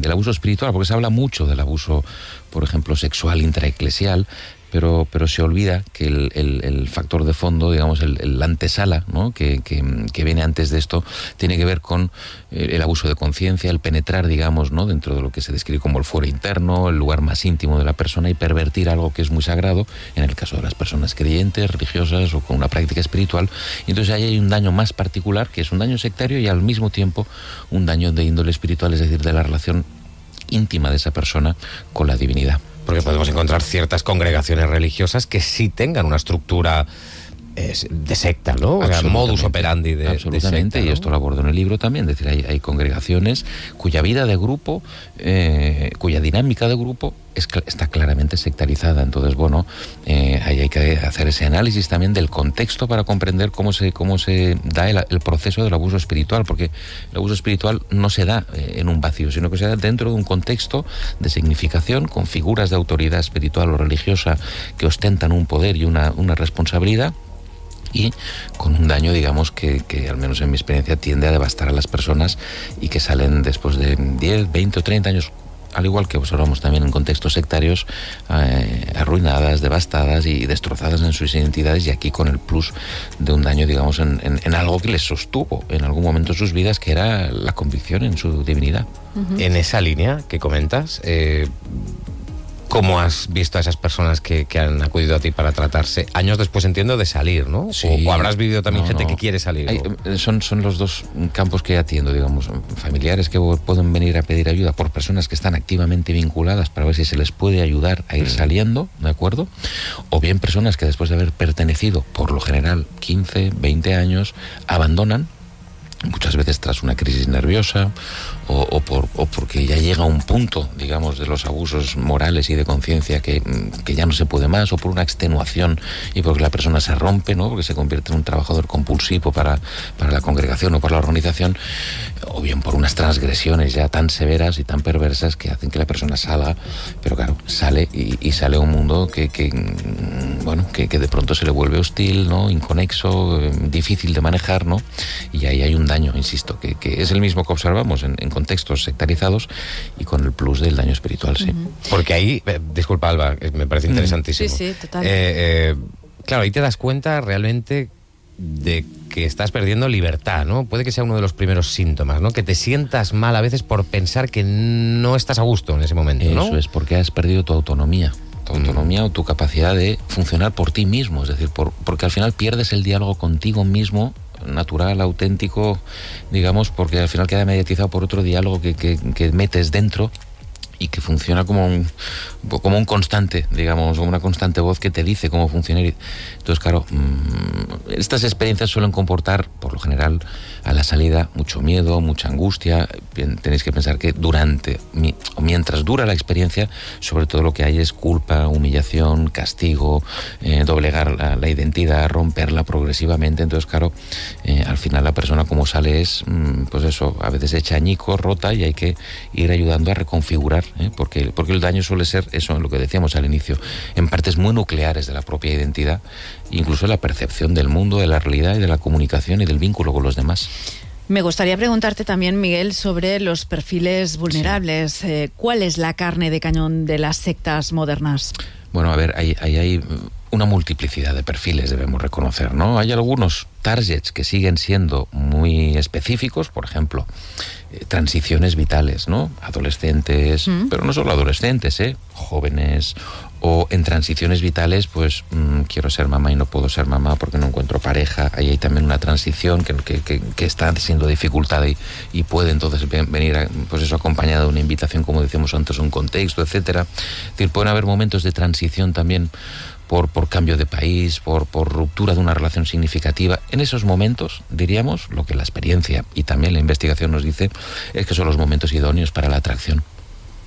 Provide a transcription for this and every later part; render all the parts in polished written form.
del abuso espiritual, porque se habla mucho del abuso, por ejemplo, sexual intraeclesial, pero se olvida que el factor de fondo, digamos, el antesala, ¿no?, que viene antes de esto, tiene que ver con el abuso de conciencia, el penetrar, digamos, ¿no?, dentro de lo que se describe como el fuero interno, el lugar más íntimo de la persona, y pervertir algo que es muy sagrado, en el caso de las personas creyentes, religiosas o con una práctica espiritual. Y entonces ahí hay un daño más particular, que es un daño sectario y al mismo tiempo un daño de índole espiritual, es decir, de la relación íntima de esa persona con la divinidad. Porque podemos encontrar ciertas congregaciones religiosas que sí tengan una estructura de secta, ¿no? O sea, modus operandi de absolutamente, secta, ¿no? Y esto lo abordo en el libro también. Es decir, hay congregaciones cuya vida de grupo, cuya dinámica de grupo está claramente sectarizada. Entonces, bueno, ahí hay que hacer ese análisis también del contexto para comprender cómo se da el proceso del abuso espiritual, porque el abuso espiritual no se da en un vacío, sino que se da dentro de un contexto de significación, con figuras de autoridad espiritual o religiosa que ostentan un poder y una responsabilidad, y con un daño, digamos, que al menos en mi experiencia tiende a devastar a las personas y que salen después de 10, 20 o 30 años, al igual que observamos también en contextos sectarios, arruinadas, devastadas y destrozadas en sus identidades, y aquí con el plus de un daño, digamos, en algo que les sostuvo en algún momento de sus vidas, que era la convicción en su divinidad. Uh-huh. En esa línea que comentas, ¿cómo has visto a esas personas que han acudido a ti para tratarse años después, entiendo, de salir, ¿no? Sí. O habrás vivido también gente que quiere salir, ¿no? Son los dos campos que atiendo, digamos, familiares que pueden venir a pedir ayuda por personas que están activamente vinculadas para ver si se les puede ayudar a ir saliendo, ¿de acuerdo? O bien personas que después de haber pertenecido, por lo general, 15, 20 años, abandonan, muchas veces tras una crisis nerviosa o porque ya llega un punto, digamos, de los abusos morales y de conciencia que ya no se puede más, o por una extenuación y porque la persona se rompe, ¿no?, porque se convierte en un trabajador compulsivo para la congregación o para la organización, o bien por unas transgresiones ya tan severas y tan perversas que hacen que la persona salga, pero claro, sale y sale a un mundo que de pronto se le vuelve hostil, ¿no?, inconexo, difícil de manejar, ¿no? Y ahí hay un daño, insisto, que es el mismo que observamos en contextos sectarizados y con el plus del daño espiritual, sí. Uh-huh. Porque ahí, disculpa Alba, me parece interesantísimo. Sí, total. Claro, ahí te das cuenta realmente de que estás perdiendo libertad, ¿no? Puede que sea uno de los primeros síntomas, ¿no? Que te sientas mal a veces por pensar que no estás a gusto en ese momento, ¿no? Eso es, porque has perdido tu autonomía. O tu capacidad de funcionar por ti mismo, es decir, porque al final pierdes el diálogo contigo mismo, natural, auténtico, digamos, porque al final queda mediatizado por otro diálogo que metes dentro y que funciona como un constante, digamos, como una constante voz que te dice cómo funcionar. Entonces, claro, estas experiencias suelen comportar, por lo general, a la salida mucho miedo, mucha angustia. Bien, tenéis que pensar que mientras dura la experiencia, sobre todo lo que hay es culpa, humillación, castigo, doblegar la identidad, romperla progresivamente. Entonces, claro, al final la persona como sale es, pues eso, a veces hecha añicos, rota, y hay que ir ayudando a reconfigurar, porque el daño suele ser eso, lo que decíamos al inicio, en partes muy nucleares de la propia identidad, incluso la percepción del mundo, de la realidad y de la comunicación y del vínculo con los demás. Me gustaría preguntarte también, Miguel, sobre los perfiles vulnerables. Sí. ¿Cuál es la carne de cañón de las sectas modernas? Bueno, a ver, hay una multiplicidad de perfiles, debemos reconocer, ¿no? Hay algunos targets que siguen siendo muy específicos, por ejemplo, transiciones vitales, ¿no? Adolescentes, pero no solo adolescentes, jóvenes, o en transiciones vitales, pues quiero ser mamá y no puedo ser mamá porque no encuentro pareja. Ahí hay también una transición que está siendo dificultada y puede entonces venir, pues eso, acompañada de una invitación, como decíamos antes, un contexto, etcétera. Es decir, pueden haber momentos de transición también por cambio de país, por ruptura de una relación significativa. En esos momentos, diríamos, lo que la experiencia y también la investigación nos dice es que son los momentos idóneos para la atracción.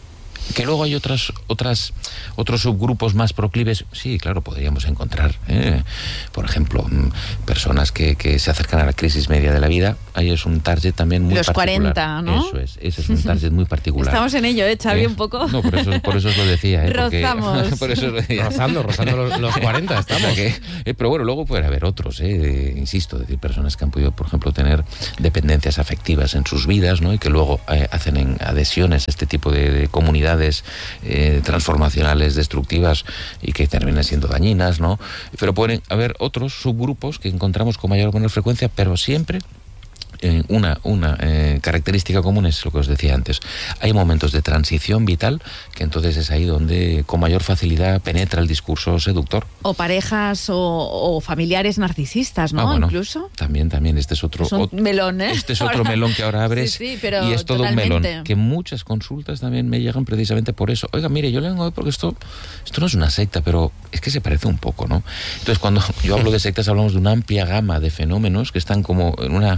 Que luego hay otros subgrupos más proclives, sí, claro, podríamos encontrar, por ejemplo, personas que se acercan a la crisis media de la vida. Ahí es un target también muy particular. Los 40, ¿no? Eso es, ese es un target muy particular. Estamos en ello, Xavi, un poco. No, por eso os lo decía. Rozamos. Por eso os lo decía. Rozando los 40 estamos. Pero bueno, luego puede haber otros, insisto, es decir, personas que han podido, por ejemplo, tener dependencias afectivas en sus vidas, ¿no? Y que luego hacen adhesiones a este tipo de comunidades transformacionales destructivas y que terminan siendo dañinas, ¿no? Pero pueden haber otros subgrupos que encontramos con mayor o menor frecuencia, pero siempre una característica común es lo que os decía antes. Hay momentos de transición vital que entonces es ahí donde con mayor facilidad penetra el discurso seductor. O parejas o familiares narcisistas, ¿no? Bueno, incluso. También, este es otro melón, ¿eh? Este es otro melón que ahora abres, sí, pero y es todo totalmente. un melón. Que muchas consultas también me llegan precisamente por eso. Oiga, mire, yo le vengo hoy porque esto no es una secta, pero es que se parece un poco, ¿no? Entonces, cuando yo hablo de sectas, hablamos de una amplia gama de fenómenos que están como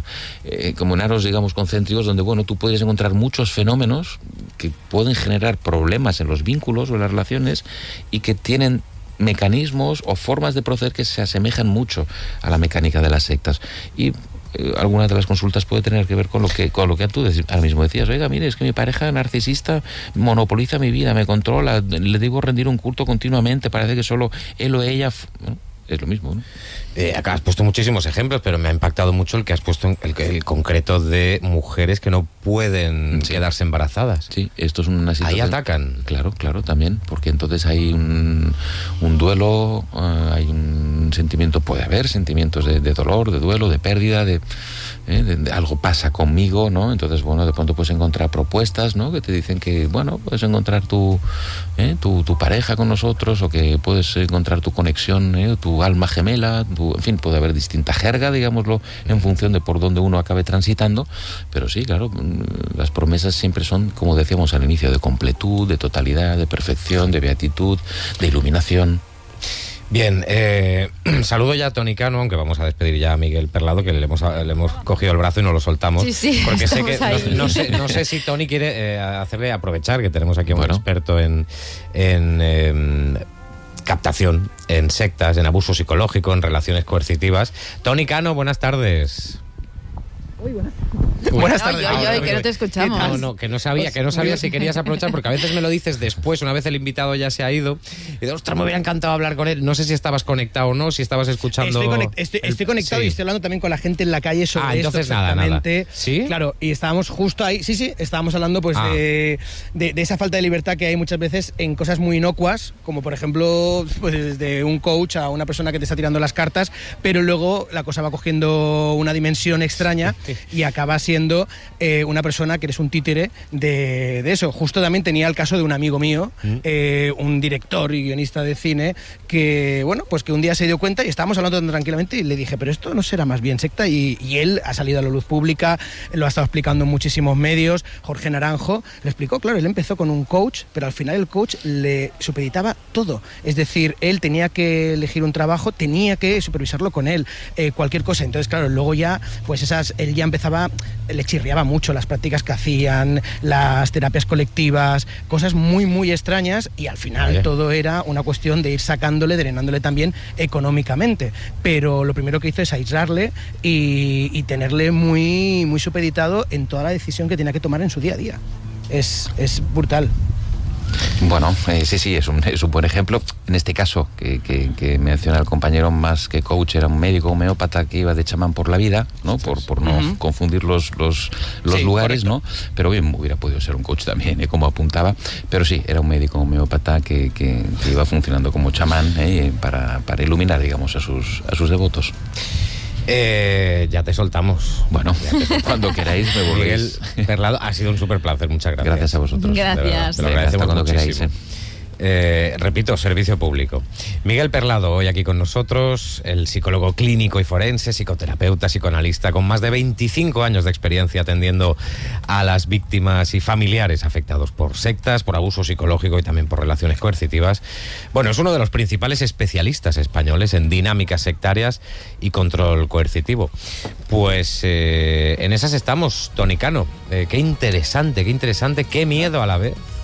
en aros, digamos, concéntricos, donde, bueno, tú podrías encontrar muchos fenómenos que pueden generar problemas en los vínculos o en las relaciones y que tienen mecanismos o formas de proceder que se asemejan mucho a la mecánica de las sectas. Y alguna de las consultas puede tener que ver con lo que tú ahora mismo decías. Oiga, mire, es que mi pareja narcisista monopoliza mi vida, me controla, le debo rendir un culto continuamente, parece que solo él o ella... Bueno, es lo mismo, ¿no? Acá has puesto muchísimos ejemplos, pero me ha impactado mucho el que has puesto, el concreto de mujeres que no pueden quedarse embarazadas. Sí, esto es una situación... Ahí atacan. Claro, también, porque entonces hay un duelo, hay un sentimiento, puede haber sentimientos de dolor, de duelo, de pérdida, de algo pasa conmigo, ¿no? Entonces, bueno, de pronto puedes encontrar propuestas, ¿no? Que te dicen que, bueno, puedes encontrar tu pareja con nosotros, o que puedes encontrar tu conexión, tu alma gemela, en fin, puede haber distinta jerga, digámoslo, en función de por dónde uno acabe transitando, pero sí, claro, las promesas siempre son, como decíamos al inicio, de completud, de totalidad, de perfección, de beatitud, de iluminación. Bien, saludo ya a Toni Cano, aunque vamos a despedir ya a Miguel Perlado, que le hemos cogido el brazo y no lo soltamos. Sí, porque sé que no sé si Toni quiere hacerle aprovechar que tenemos aquí a un experto en captación, en sectas, en abuso psicológico, en relaciones coercitivas. Toni Cano, buenas tardes. Muy buenas. Buenas tardes. Que no te escuchamos. No, que no sabía si querías aprovechar, porque a veces me lo dices después, una vez el invitado ya se ha ido, y de ostras, me hubiera encantado hablar con él. No sé si estabas conectado o no, si estabas escuchando. Estoy conectado, sí. Y estoy hablando también con la gente en la calle sobre entonces esto exactamente. Nada. ¿Sí? Claro, y estábamos justo ahí, estábamos hablando pues de esa falta de libertad que hay muchas veces en cosas muy inocuas, como por ejemplo, pues desde un coach a una persona que te está tirando las cartas, pero luego la cosa va cogiendo una dimensión extraña y acaba siendo una persona que eres un títere de eso. Justo también tenía el caso de un amigo mío, un director y guionista de cine, que bueno, pues que un día se dio cuenta y estábamos hablando tan tranquilamente y le dije, pero esto no será más bien secta, y él ha salido a la luz pública, lo ha estado explicando en muchísimos medios. Jorge Naranjo le explicó, claro, él empezó con un coach, pero al final el coach le supeditaba todo, es decir, él tenía que elegir un trabajo, tenía que supervisarlo con él, cualquier cosa. Entonces claro, luego ya, pues él ya empezaba, le chirriaba mucho las prácticas que hacían, las terapias colectivas, cosas muy muy extrañas, y al final todo era una cuestión de ir sacándole, drenándole también económicamente. Pero lo primero que hizo es aislarle y tenerle muy, muy supeditado en toda la decisión que tenía que tomar en su día a día. Es brutal. Bueno, sí, es un buen ejemplo. En este caso, que menciona el compañero, más que coach, era un médico homeópata que iba de chamán por la vida, ¿no? Por no confundir los lugares, correcto. ¿No? Pero bien, hubiera podido ser un coach también, como apuntaba. Pero sí, era un médico homeópata que iba funcionando como chamán, para iluminar, digamos, a sus devotos. Ya te soltamos. Bueno, cuando queráis me volvéis. Miguel Perlado, ha sido un súper placer, muchas gracias. Gracias a vosotros. Gracias. Te lo agradecemos cuando muchísimo. Queráis, repito, servicio público. Miguel Perlado, hoy aquí con nosotros, el psicólogo clínico y forense, psicoterapeuta, psicoanalista, con más de 25 años de experiencia atendiendo a las víctimas y familiares afectados por sectas, por abuso psicológico y también por relaciones coercitivas. Bueno, es uno de los principales especialistas españoles en dinámicas sectarias y control coercitivo. Pues en esas estamos, Toni Cano. Qué interesante, qué miedo a la vez.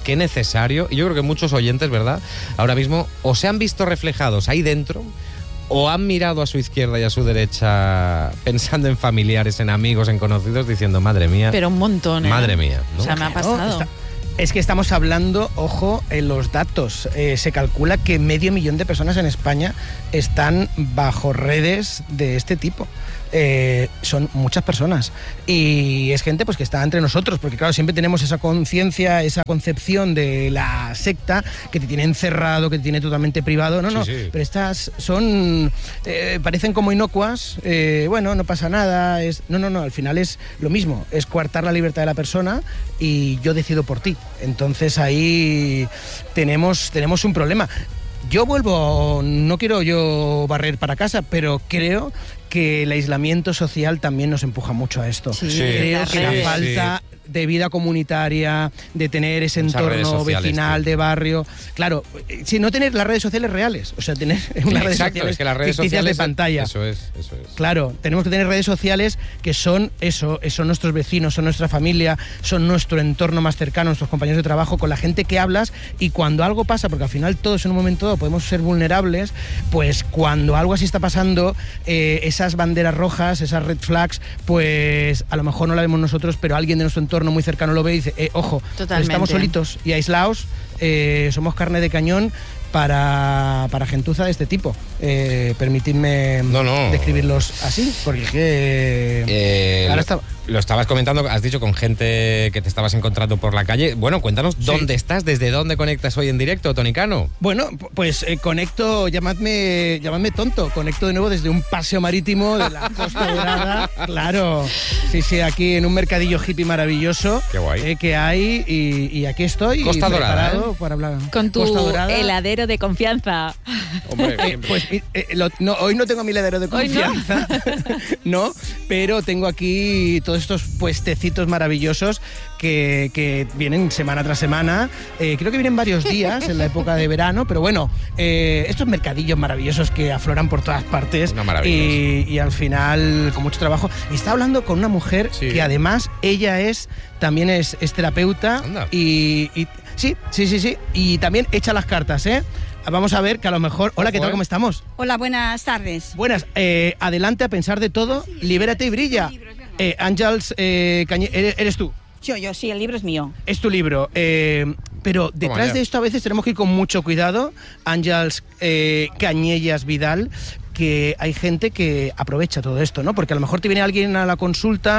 qué necesario, y yo creo que muchos oyentes, ¿verdad?, ahora mismo o se han visto reflejados ahí dentro, o han mirado a su izquierda y a su derecha pensando en familiares, en amigos, en conocidos, diciendo, madre mía. Pero un montón, ¿eh? Madre mía, ¿no? O sea, me ha pasado. Es que estamos hablando, ojo, en los datos. Se calcula que 500.000 de personas en España están bajo redes de este tipo. Son muchas personas. Y es gente pues que está entre nosotros, porque claro, siempre tenemos esa conciencia, esa concepción de la secta que te tiene encerrado, que te tiene totalmente privado. No, Sí. pero estas son... parecen como inocuas, bueno, no pasa nada. No, al final es lo mismo, es coartar la libertad de la persona y yo decido por ti. Entonces ahí tenemos un problema. Yo vuelvo, no quiero yo barrer para casa, pero creo que el aislamiento social también nos empuja mucho a esto. Sí, Creo que la falta de vida comunitaria, de tener ese entorno vecinal, de barrio. Claro, si no tener las redes sociales reales, o sea, tener unas redes sociales, es que las redes ficticias sociales de pantalla. Eso es. Claro, tenemos que tener redes sociales que son eso, son nuestros vecinos, son nuestra familia, son nuestro entorno más cercano, nuestros compañeros de trabajo, con la gente que hablas, y cuando algo pasa, porque al final todos en un momento dado podemos ser vulnerables, pues cuando algo así está pasando, esas banderas rojas, esas red flags, pues a lo mejor no la vemos nosotros, pero alguien de nuestro entorno muy cercano lo ve y dice, ojo, estamos solitos y aislados, somos carne de cañón para gentuza de este tipo. Permitidme describirlos así, porque ahora está... Lo estabas comentando, has dicho con gente que te estabas encontrando por la calle. Bueno, cuéntanos dónde estás, desde dónde conectas hoy en directo, Tony Cano. Bueno, pues conecto, llamadme tonto, conecto de nuevo desde un paseo marítimo de la Costa Dorada. Claro, sí, aquí en un mercadillo hippie maravilloso. Qué guay. Que hay, y aquí estoy. Costa Dorada, para hablar. Con tu Costa Dorada. heladero de confianza. Hombre, pues hoy no tengo mi heladero de confianza, no, pero tengo aquí todos estos puestecitos maravillosos que vienen semana tras semana. Creo que vienen varios días en la época de verano, pero bueno, estos mercadillos maravillosos que afloran por todas partes, y al final con mucho trabajo. Y estaba hablando con una mujer que además ella también es terapeuta. Anda. y sí, y también echa las cartas, Vamos a ver que a lo mejor... Hola, ¿qué tal? ¿Cómo estamos? Hola, buenas tardes. Buenas. Adelante, a pensar de todo, libérate y brilla. Ángels ¿eres tú? Yo, sí, el libro es mío. Es tu libro. Pero detrás de esto a veces tenemos que ir con mucho cuidado. Ángels Cañellas Vidal, que hay gente que aprovecha todo esto, ¿no? Porque a lo mejor te viene alguien a la consulta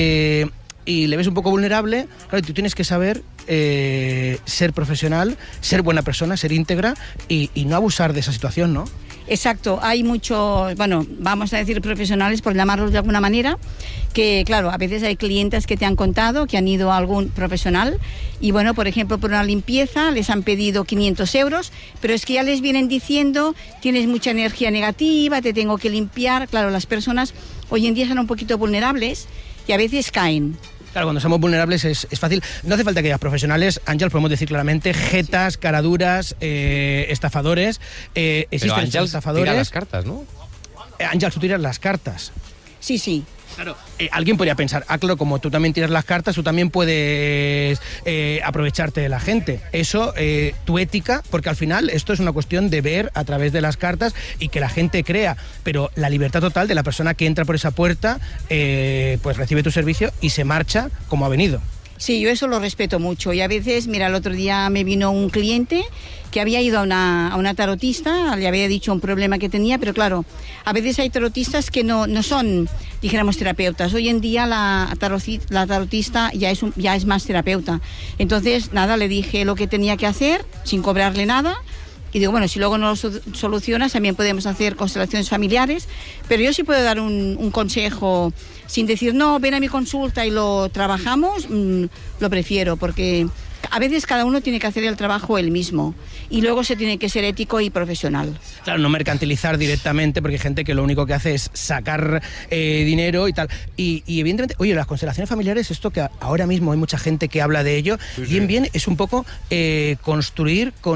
y le ves un poco vulnerable. Claro, tú tienes que saber ser profesional, ser buena persona, ser íntegra y no abusar de esa situación, ¿no? Exacto, hay muchos, bueno, vamos a decir profesionales, por llamarlos de alguna manera, que claro, a veces hay clientes que te han contado que han ido a algún profesional y bueno, por ejemplo, por una limpieza les han pedido 500 euros, pero es que ya les vienen diciendo, tienes mucha energía negativa, te tengo que limpiar. Claro, las personas hoy en día son un poquito vulnerables y a veces caen. Claro, cuando somos vulnerables es fácil. No hace falta que haya profesionales, Ángel, podemos decir claramente, jetas, caraduras, estafadores. Existen Ángel estafadores. tira las cartas, ¿no? Ángel, tú tiras las cartas. Sí. Claro, alguien podría pensar, claro, como tú también tiras las cartas, tú también puedes aprovecharte de la gente. Eso, tu ética, porque al final esto es una cuestión de ver a través de las cartas y que la gente crea, pero la libertad total de la persona que entra por esa puerta, pues recibe tu servicio y se marcha como ha venido. Sí, yo eso lo respeto mucho y a veces, mira, el otro día me vino un cliente que había ido a una tarotista, le había dicho un problema que tenía, pero claro, a veces hay tarotistas que no son, dijéramos, terapeutas. Hoy en día la tarotista ya es más terapeuta. Entonces, nada, le dije lo que tenía que hacer sin cobrarle nada. Y digo, bueno, si luego no lo solucionas, también podemos hacer constelaciones familiares, pero yo sí puedo dar un consejo sin decir, no, ven a mi consulta y lo trabajamos, lo prefiero, porque a veces cada uno tiene que hacer el trabajo él mismo y luego se tiene que ser ético y profesional. Claro, no mercantilizar directamente, porque hay gente que lo único que hace es sacar dinero y tal. Y evidentemente, oye, las constelaciones familiares, esto que ahora mismo hay mucha gente que habla de ello, bien, es un poco construir con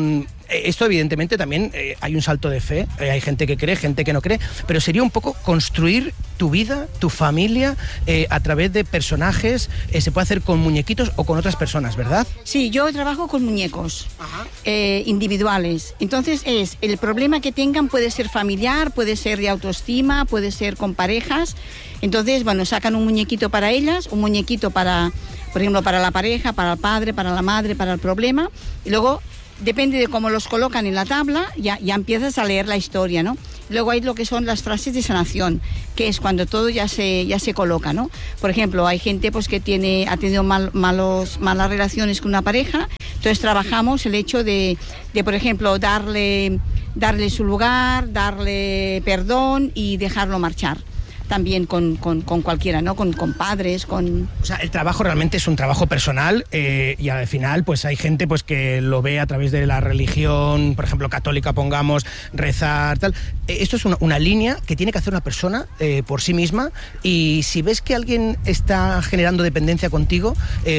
Esto evidentemente también hay un salto de fe, hay gente que cree, gente que no cree, pero sería un poco construir tu vida, tu familia, a través de personajes, se puede hacer con muñequitos o con otras personas, ¿verdad? Sí, yo trabajo con muñecos individuales. Entonces el problema que tengan puede ser familiar, puede ser de autoestima, puede ser con parejas. Entonces, bueno, sacan un muñequito para ellas, un muñequito para, por ejemplo, para la pareja, para el padre, para la madre, para el problema. Y luego, depende de cómo los colocan en la tabla, ya empiezas a leer la historia, ¿no? Luego hay lo que son las frases de sanación, que es cuando todo ya se coloca, ¿no? Por ejemplo, hay gente pues que ha tenido malas relaciones con una pareja, entonces trabajamos el hecho de por ejemplo, darle su lugar, darle perdón y dejarlo marchar. También con cualquiera, ¿no? Con padres, con... O sea, el trabajo realmente es un trabajo personal y al final pues hay gente pues que lo ve a través de la religión, por ejemplo, católica, pongamos, rezar, tal. Esto es una línea que tiene que hacer una persona por sí misma, y si ves que alguien está generando dependencia contigo,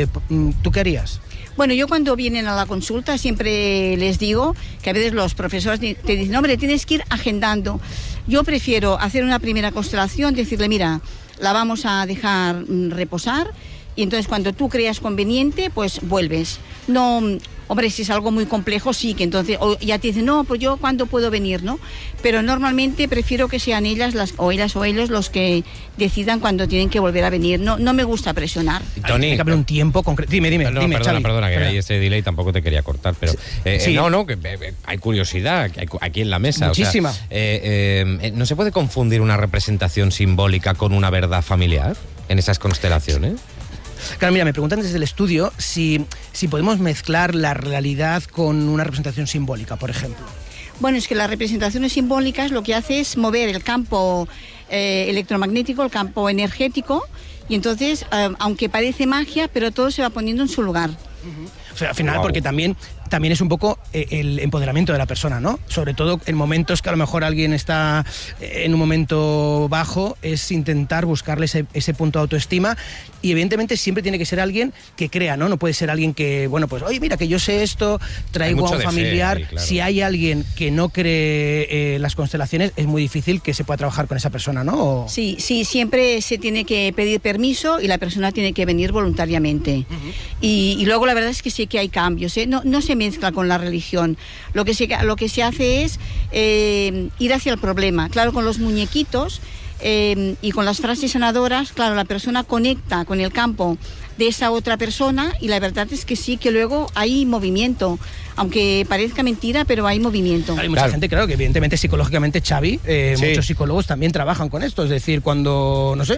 ¿tú qué harías? Bueno, yo cuando vienen a la consulta siempre les digo que a veces los profesores te dicen, hombre, tienes que ir agendando. Yo prefiero hacer una primera constelación, decirle, mira, la vamos a dejar reposar, y entonces cuando tú creas conveniente, pues vuelves. No, hombre, si es algo muy complejo, sí, que entonces ya te dicen, no, pues yo cuándo puedo venir, ¿no? Pero normalmente prefiero que sean ellas o ellos los que decidan cuando tienen que volver a venir. No me gusta presionar. Tony, tiene que haber un tiempo concreto. Dime, perdona, que hay ese delay, tampoco te quería cortar, pero sí. No, que hay curiosidad aquí en la mesa. Muchísima. O sea, ¿no se puede confundir una representación simbólica con una verdad familiar en esas constelaciones? Claro, mira, me preguntan desde el estudio si podemos mezclar la realidad con una representación simbólica, por ejemplo. Bueno, es que las representaciones simbólicas lo que hace es mover el campo electromagnético, el campo energético, y entonces, aunque parece magia, pero todo se va poniendo en su lugar. O sea, al final, porque también es un poco el empoderamiento de la persona, ¿no? Sobre todo en momentos que a lo mejor alguien está en un momento bajo, es intentar buscarle ese punto de autoestima, y evidentemente siempre tiene que ser alguien que crea, ¿no? No puede ser alguien que, bueno, pues, oye, mira, que yo sé esto, traigo a un familiar. Fe, claro. Si hay alguien que no cree las constelaciones, es muy difícil que se pueda trabajar con esa persona, ¿no? Sí, siempre se tiene que pedir permiso y la persona tiene que venir voluntariamente. Y luego la verdad es que sí que hay cambios, ¿eh? No se mezcla con la religión. Lo que se hace es ir hacia el problema. Claro, con los muñequitos y con las frases sanadoras, claro, la persona conecta con el campo de esa otra persona, y la verdad es que sí, que luego hay movimiento, aunque parezca mentira, pero hay movimiento. Hay mucha gente, claro, que evidentemente psicológicamente, Xavi, sí. Muchos psicólogos también trabajan con esto, es decir, cuando, no sé,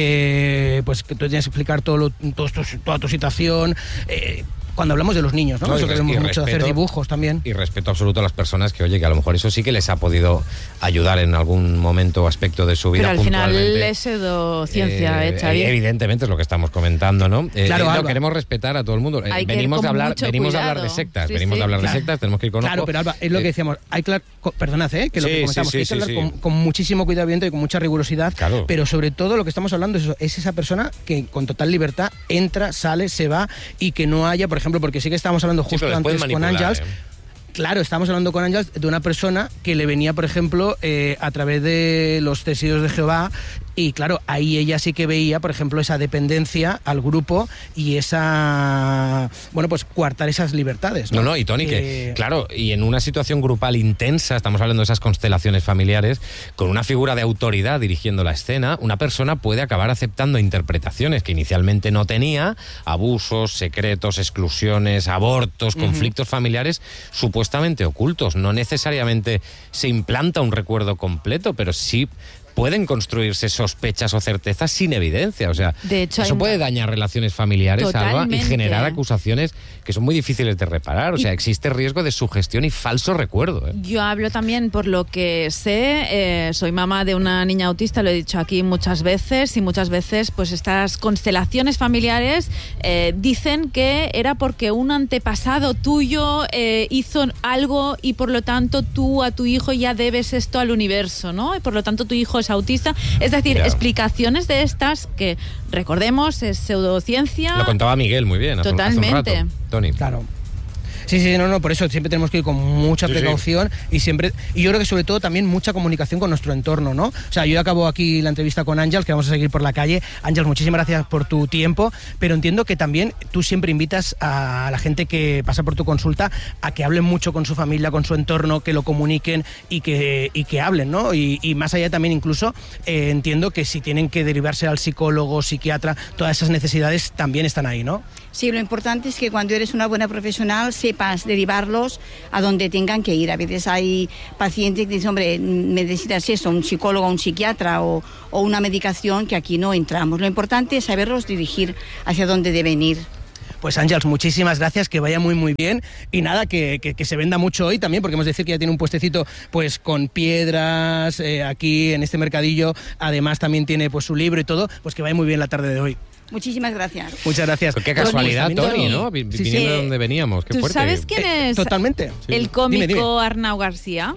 pues que tú tienes que explicar toda tu situación, cuando hablamos de los niños, ¿no? Eso queremos mucho, hacer dibujos también. Y respeto absoluto a las personas que, oye, que a lo mejor eso sí que les ha podido ayudar en algún momento o aspecto de su vida. Pero al final es pseudociencia, Xavi. Evidentemente es lo que estamos comentando, ¿no? Claro, no, queremos respetar a todo el mundo. Venimos a hablar de sectas, sí, venimos a hablar de sectas, tenemos que ir con Claro, pero Alba, es lo que decíamos, perdonad, que lo que comentamos, hay que hablar con muchísimo cuidado y con mucha rigurosidad, claro. Pero sobre todo lo que estamos hablando es esa persona que con total libertad entra, sale, se va, y que no haya, por ejemplo, porque sí que estábamos hablando justo antes con Ángels. Claro, estamos hablando con Ángels de una persona que le venía, por ejemplo, a través de los testigos de Jehová, y claro, ahí ella sí que veía, por ejemplo, esa dependencia al grupo y esa, bueno, pues coartar esas libertades, ¿no? No, y Tony, claro, y en una situación grupal intensa, estamos hablando de esas constelaciones familiares, con una figura de autoridad dirigiendo la escena, una persona puede acabar aceptando interpretaciones que inicialmente no tenía, abusos, secretos, exclusiones, abortos, conflictos familiares supuestamente ocultos. No necesariamente se implanta un recuerdo completo, pero sí pueden construirse sospechas o certezas sin evidencia. O sea, de hecho, eso puede dañar relaciones familiares, Alba, y generar acusaciones que son muy difíciles de reparar. O sea, existe riesgo de sugestión y falso recuerdo, ¿eh? Yo hablo también por lo que sé, soy mamá de una niña autista, lo he dicho aquí muchas veces, y muchas veces pues estas constelaciones familiares dicen que era porque un antepasado tuyo hizo algo, y por lo tanto tú a tu hijo ya debes esto al universo, ¿no? Y por lo tanto tu hijo es autista. Es decir, explicaciones de estas que, recordemos, es pseudociencia. Lo contaba Miguel muy bien hace un rato, Tony. Claro. Sí, no, por eso siempre tenemos que ir con mucha precaución y yo creo que sobre todo también mucha comunicación con nuestro entorno, ¿no? O sea, yo acabo aquí la entrevista con Àngels, que vamos a seguir por la calle. Àngels, muchísimas gracias por tu tiempo, pero entiendo que también tú siempre invitas a la gente que pasa por tu consulta a que hablen mucho con su familia, con su entorno, que lo comuniquen y que hablen, ¿no? Y más allá también incluso entiendo que si tienen que derivarse al psicólogo, psiquiatra, todas esas necesidades también están ahí, ¿no? Sí, lo importante es que cuando eres una buena profesional sepas derivarlos a donde tengan que ir. A veces hay pacientes que dicen, hombre, necesitas esto, un psicólogo, un psiquiatra o una medicación, que aquí no entramos. Lo importante es saberlos dirigir hacia donde deben ir. Pues Àngels, muchísimas gracias, que vaya muy bien y nada, que se venda mucho hoy también, porque hemos de decir que ya tiene un puestecito pues con piedras aquí en este mercadillo, además también tiene pues su libro y todo, pues que vaya muy bien la tarde de hoy. Muchísimas gracias. Muchas gracias. Qué casualidad, Toni, ¿no? Viniendo de donde veníamos, qué ¿Tú fuerte. sabes quién es totalmente. el cómico Dime. Arnau García?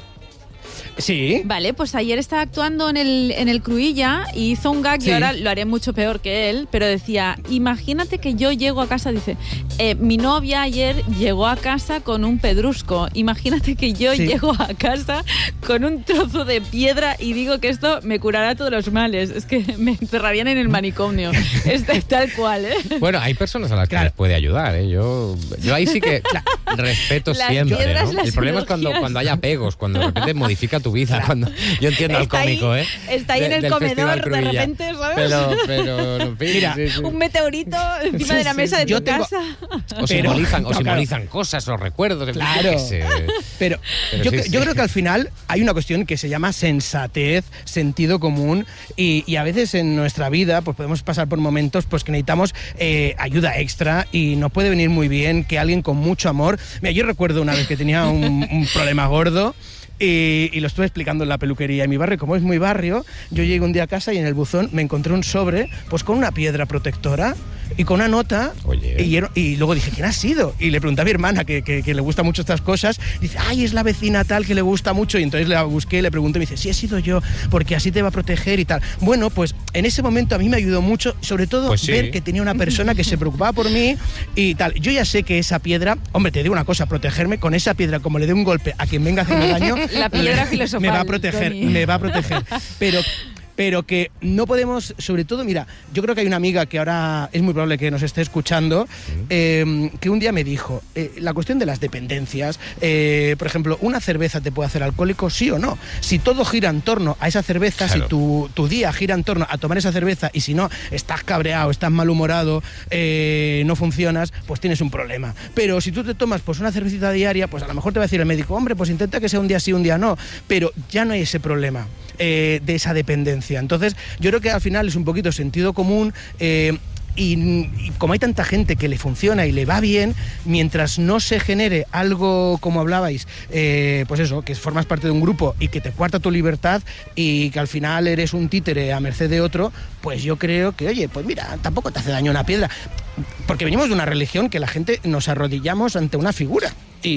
Sí. Vale, pues ayer estaba actuando en el Cruïlla y hizo un gag, Sí. y ahora lo haré mucho peor que él, pero decía, imagínate que yo llego a casa, dice, mi novia ayer llegó a casa con un pedrusco, imagínate que yo Sí. llego a casa con un trozo de piedra y digo que esto me curará todos los males, es que me encerrarían en el manicomio. Es tal cual, ¿eh? Bueno, hay personas a las que Claro. les puede ayudar, ¿eh? Yo ahí sí que respeto Las siempre, piedras, ¿no? las El problema es cirugías. cuando hay apegos, cuando de repente modifica tu vida. Cuando yo entiendo al Está ahí- cómico, ¿eh? está ahí en el del comedor, Festival de Cruïlla. repente, ¿sabes? Pero en fin, Mira, sí. Un meteorito encima de la mesa de Yo tu tengo- casa. O Pero- simbolizan, no, claro. cosas, o recuerdos. en fin, Claro. yo qué sé. Pero Pero yo, sí, yo sí. creo que al final hay una cuestión que se llama sensatez, sentido común y a veces en nuestra vida pues podemos pasar por momentos pues que necesitamos ayuda extra y nos puede venir muy bien que alguien con mucho amor... Mira, yo recuerdo una vez que tenía un problema gordo y lo estuve explicando en la peluquería en mi barrio. Como es mi barrio, yo llegué un día a casa y en el buzón me encontré un sobre pues con una piedra protectora y con una nota. Oye. Y luego dije, ¿quién ha sido? Y le pregunté a mi hermana, que le gusta mucho estas cosas. Dice, ay, es la vecina tal que le gusta mucho. Y entonces la busqué, le pregunté y me dice, sí, he sido yo, porque así te va a proteger y tal. Bueno, pues en ese momento a mí me ayudó mucho, sobre todo Pues sí. ver que tenía una persona que se preocupaba por mí y tal. Yo ya sé que esa piedra, hombre, te digo una cosa, protegerme con esa piedra, como le dé un golpe a quien venga a hacerme daño, La piedra filosofal, me va a proteger, Toni. me va a proteger. Pero que no podemos, sobre todo, mira, yo creo que hay una amiga que ahora es muy probable que nos esté escuchando, que un día me dijo, la cuestión de las dependencias, por ejemplo, ¿una cerveza te puede hacer alcohólico, sí o no? Si todo gira en torno a esa cerveza, Claro. si tu día gira en torno a tomar esa cerveza y si no, estás cabreado, estás malhumorado, no funcionas, pues tienes un problema. Pero si tú te tomas pues una cervecita diaria, pues a lo mejor te va a decir el médico, hombre, pues intenta que sea un día sí, un día no, pero ya no hay ese problema de esa dependencia. Entonces, yo creo que al final es un poquito sentido común. Y como hay tanta gente que le funciona y le va bien, mientras no se genere algo como hablabais, pues eso, que formas parte de un grupo y que te cuarta tu libertad y que al final eres un títere a merced de otro, pues yo creo que, oye, pues mira, tampoco te hace daño una piedra. Porque venimos de una religión que la gente nos arrodillamos ante una figura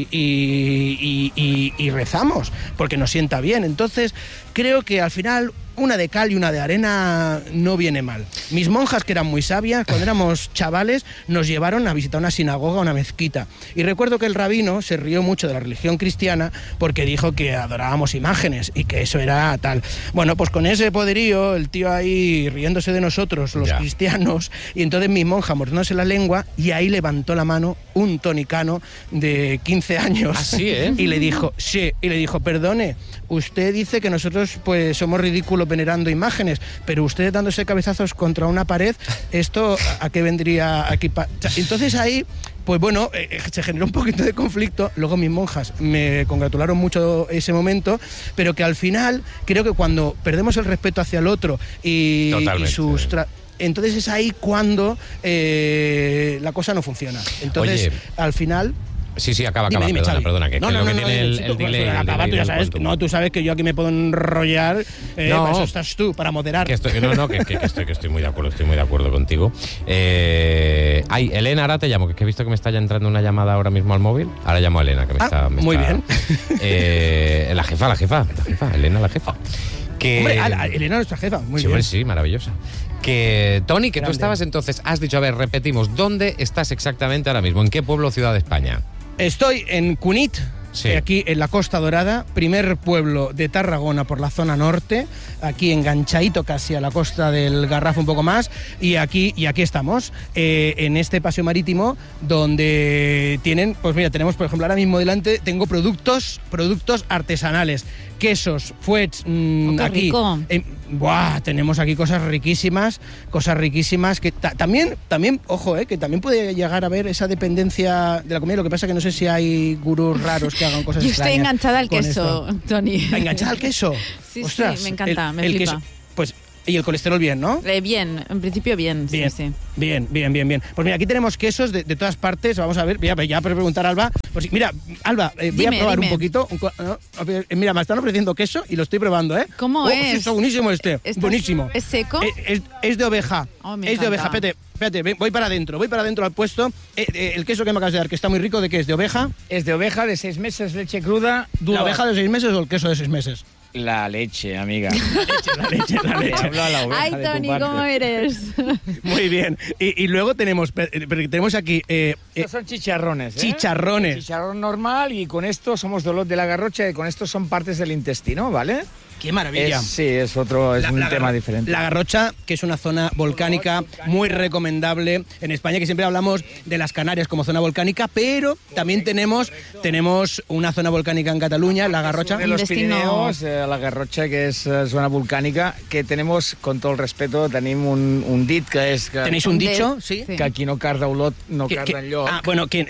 y rezamos porque nos sienta bien. Entonces, creo que al final una de cal y una de arena no viene mal. Mis monjas, que eran muy sabias, cuando éramos chavales, nos llevaron a visitar una sinagoga, una mezquita. Y recuerdo que el rabino se rió mucho de la religión cristiana porque dijo que adorábamos imágenes y que eso era tal. Bueno, pues con ese poderío, el tío ahí riéndose de nosotros, los Ya. cristianos, y entonces mi monja mordiéndose la lengua, y ahí levantó la mano un tonicano de 15 años. Así, ¿eh? Y le dijo, sí, y le dijo, perdone, usted dice que nosotros pues somos ridículos venerando imágenes, pero usted dándose cabezazos contra una pared, ¿esto a qué vendría aquí? Entonces ahí, pues bueno, se generó un poquito de conflicto. Luego mis monjas me congratularon mucho ese momento, pero que al final creo que cuando perdemos el respeto hacia el otro y Totalmente. sus... entonces es ahí cuando la cosa no funciona. Entonces, Oye, al final... Sí, acaba, Dime, Xavi. perdona, que no, creo no, que no, tiene no, el delay. acaba, tú ya sabes, Quantum. tú sabes que yo aquí me puedo enrollar, No. para eso estás tú, para moderar. Que estoy muy de acuerdo contigo. Elena, ahora te llamo, que he visto que me está ya entrando una llamada ahora mismo al móvil. Ahora llamo a Elena, que me está... muy bien. La jefa, Elena, la jefa. Que... Hombre, Elena, nuestra jefa, muy sí, bien. bueno, sí, maravillosa. Que, Toni, que tú Grande. estabas entonces, has dicho, a ver, repetimos, ¿dónde estás exactamente ahora mismo? ¿En qué pueblo o ciudad de España? Estoy en Cunit, Sí. aquí en la Costa Dorada, primer pueblo de Tarragona por la zona norte, aquí enganchadito casi a la costa del Garraf un poco más, y aquí estamos, en este paseo marítimo donde tienen, pues mira, tenemos por ejemplo ahora mismo delante, tengo productos artesanales, quesos, fuets, qué aquí. rico. Tenemos aquí cosas riquísimas que también, ojo, que también puede llegar a haber esa dependencia de la comida. Lo que pasa que no sé si hay gurús raros que hagan cosas Yo estoy extrañas enganchada al con queso, esto. Tony. ¿Enganchada al queso? Sí, Ostras, sí, me encanta, me el flipa. queso, pues, y el colesterol bien, ¿no? Bien, en principio bien. Bien, Sí. bien. Pues mira, aquí tenemos quesos de todas partes. Vamos a ver, ya para preguntar a Alba. Pues mira, Alba, voy a Dime, probar dime. un poquito. Mira, me están ofreciendo queso y lo estoy probando, ¿eh? ¿Cómo Sí, es? está buenísimo este, buenísimo. ¿Es seco? Es de oveja. Oh, me Es de oveja. encanta. Espérate, voy para adentro al puesto. El queso que me acabas de dar, que está muy rico, ¿de qué es? ¿De oveja? Es de oveja de 6 meses, leche cruda, dura. ¿La oveja de 6 meses o el queso de 6 meses? La leche, amiga. La leche. Hablo a la oveja. Ay, de tu Tony, parte. ¿cómo eres? Muy bien. Y luego tenemos aquí Estos son chicharrones, ¿eh? chicharrones. Chicharrón normal y con esto somos dolor de la garrocha y con esto son partes del intestino, ¿vale? ¡Qué maravilla! Es un tema diferente. La Garrocha, que es una zona volcánica muy recomendable en España, que siempre hablamos de las Canarias como zona volcánica, pero también tenemos una zona volcánica en Cataluña, la Garrocha. De los destino- Pirineos, la Garrocha, que es zona volcànica, que tenemos, con todo el respeto, tenim un dit que és que, ¿Tenéis un De- dicho? Sí. sí. que aquí no carda olot, no carda enlloc. Bueno, quien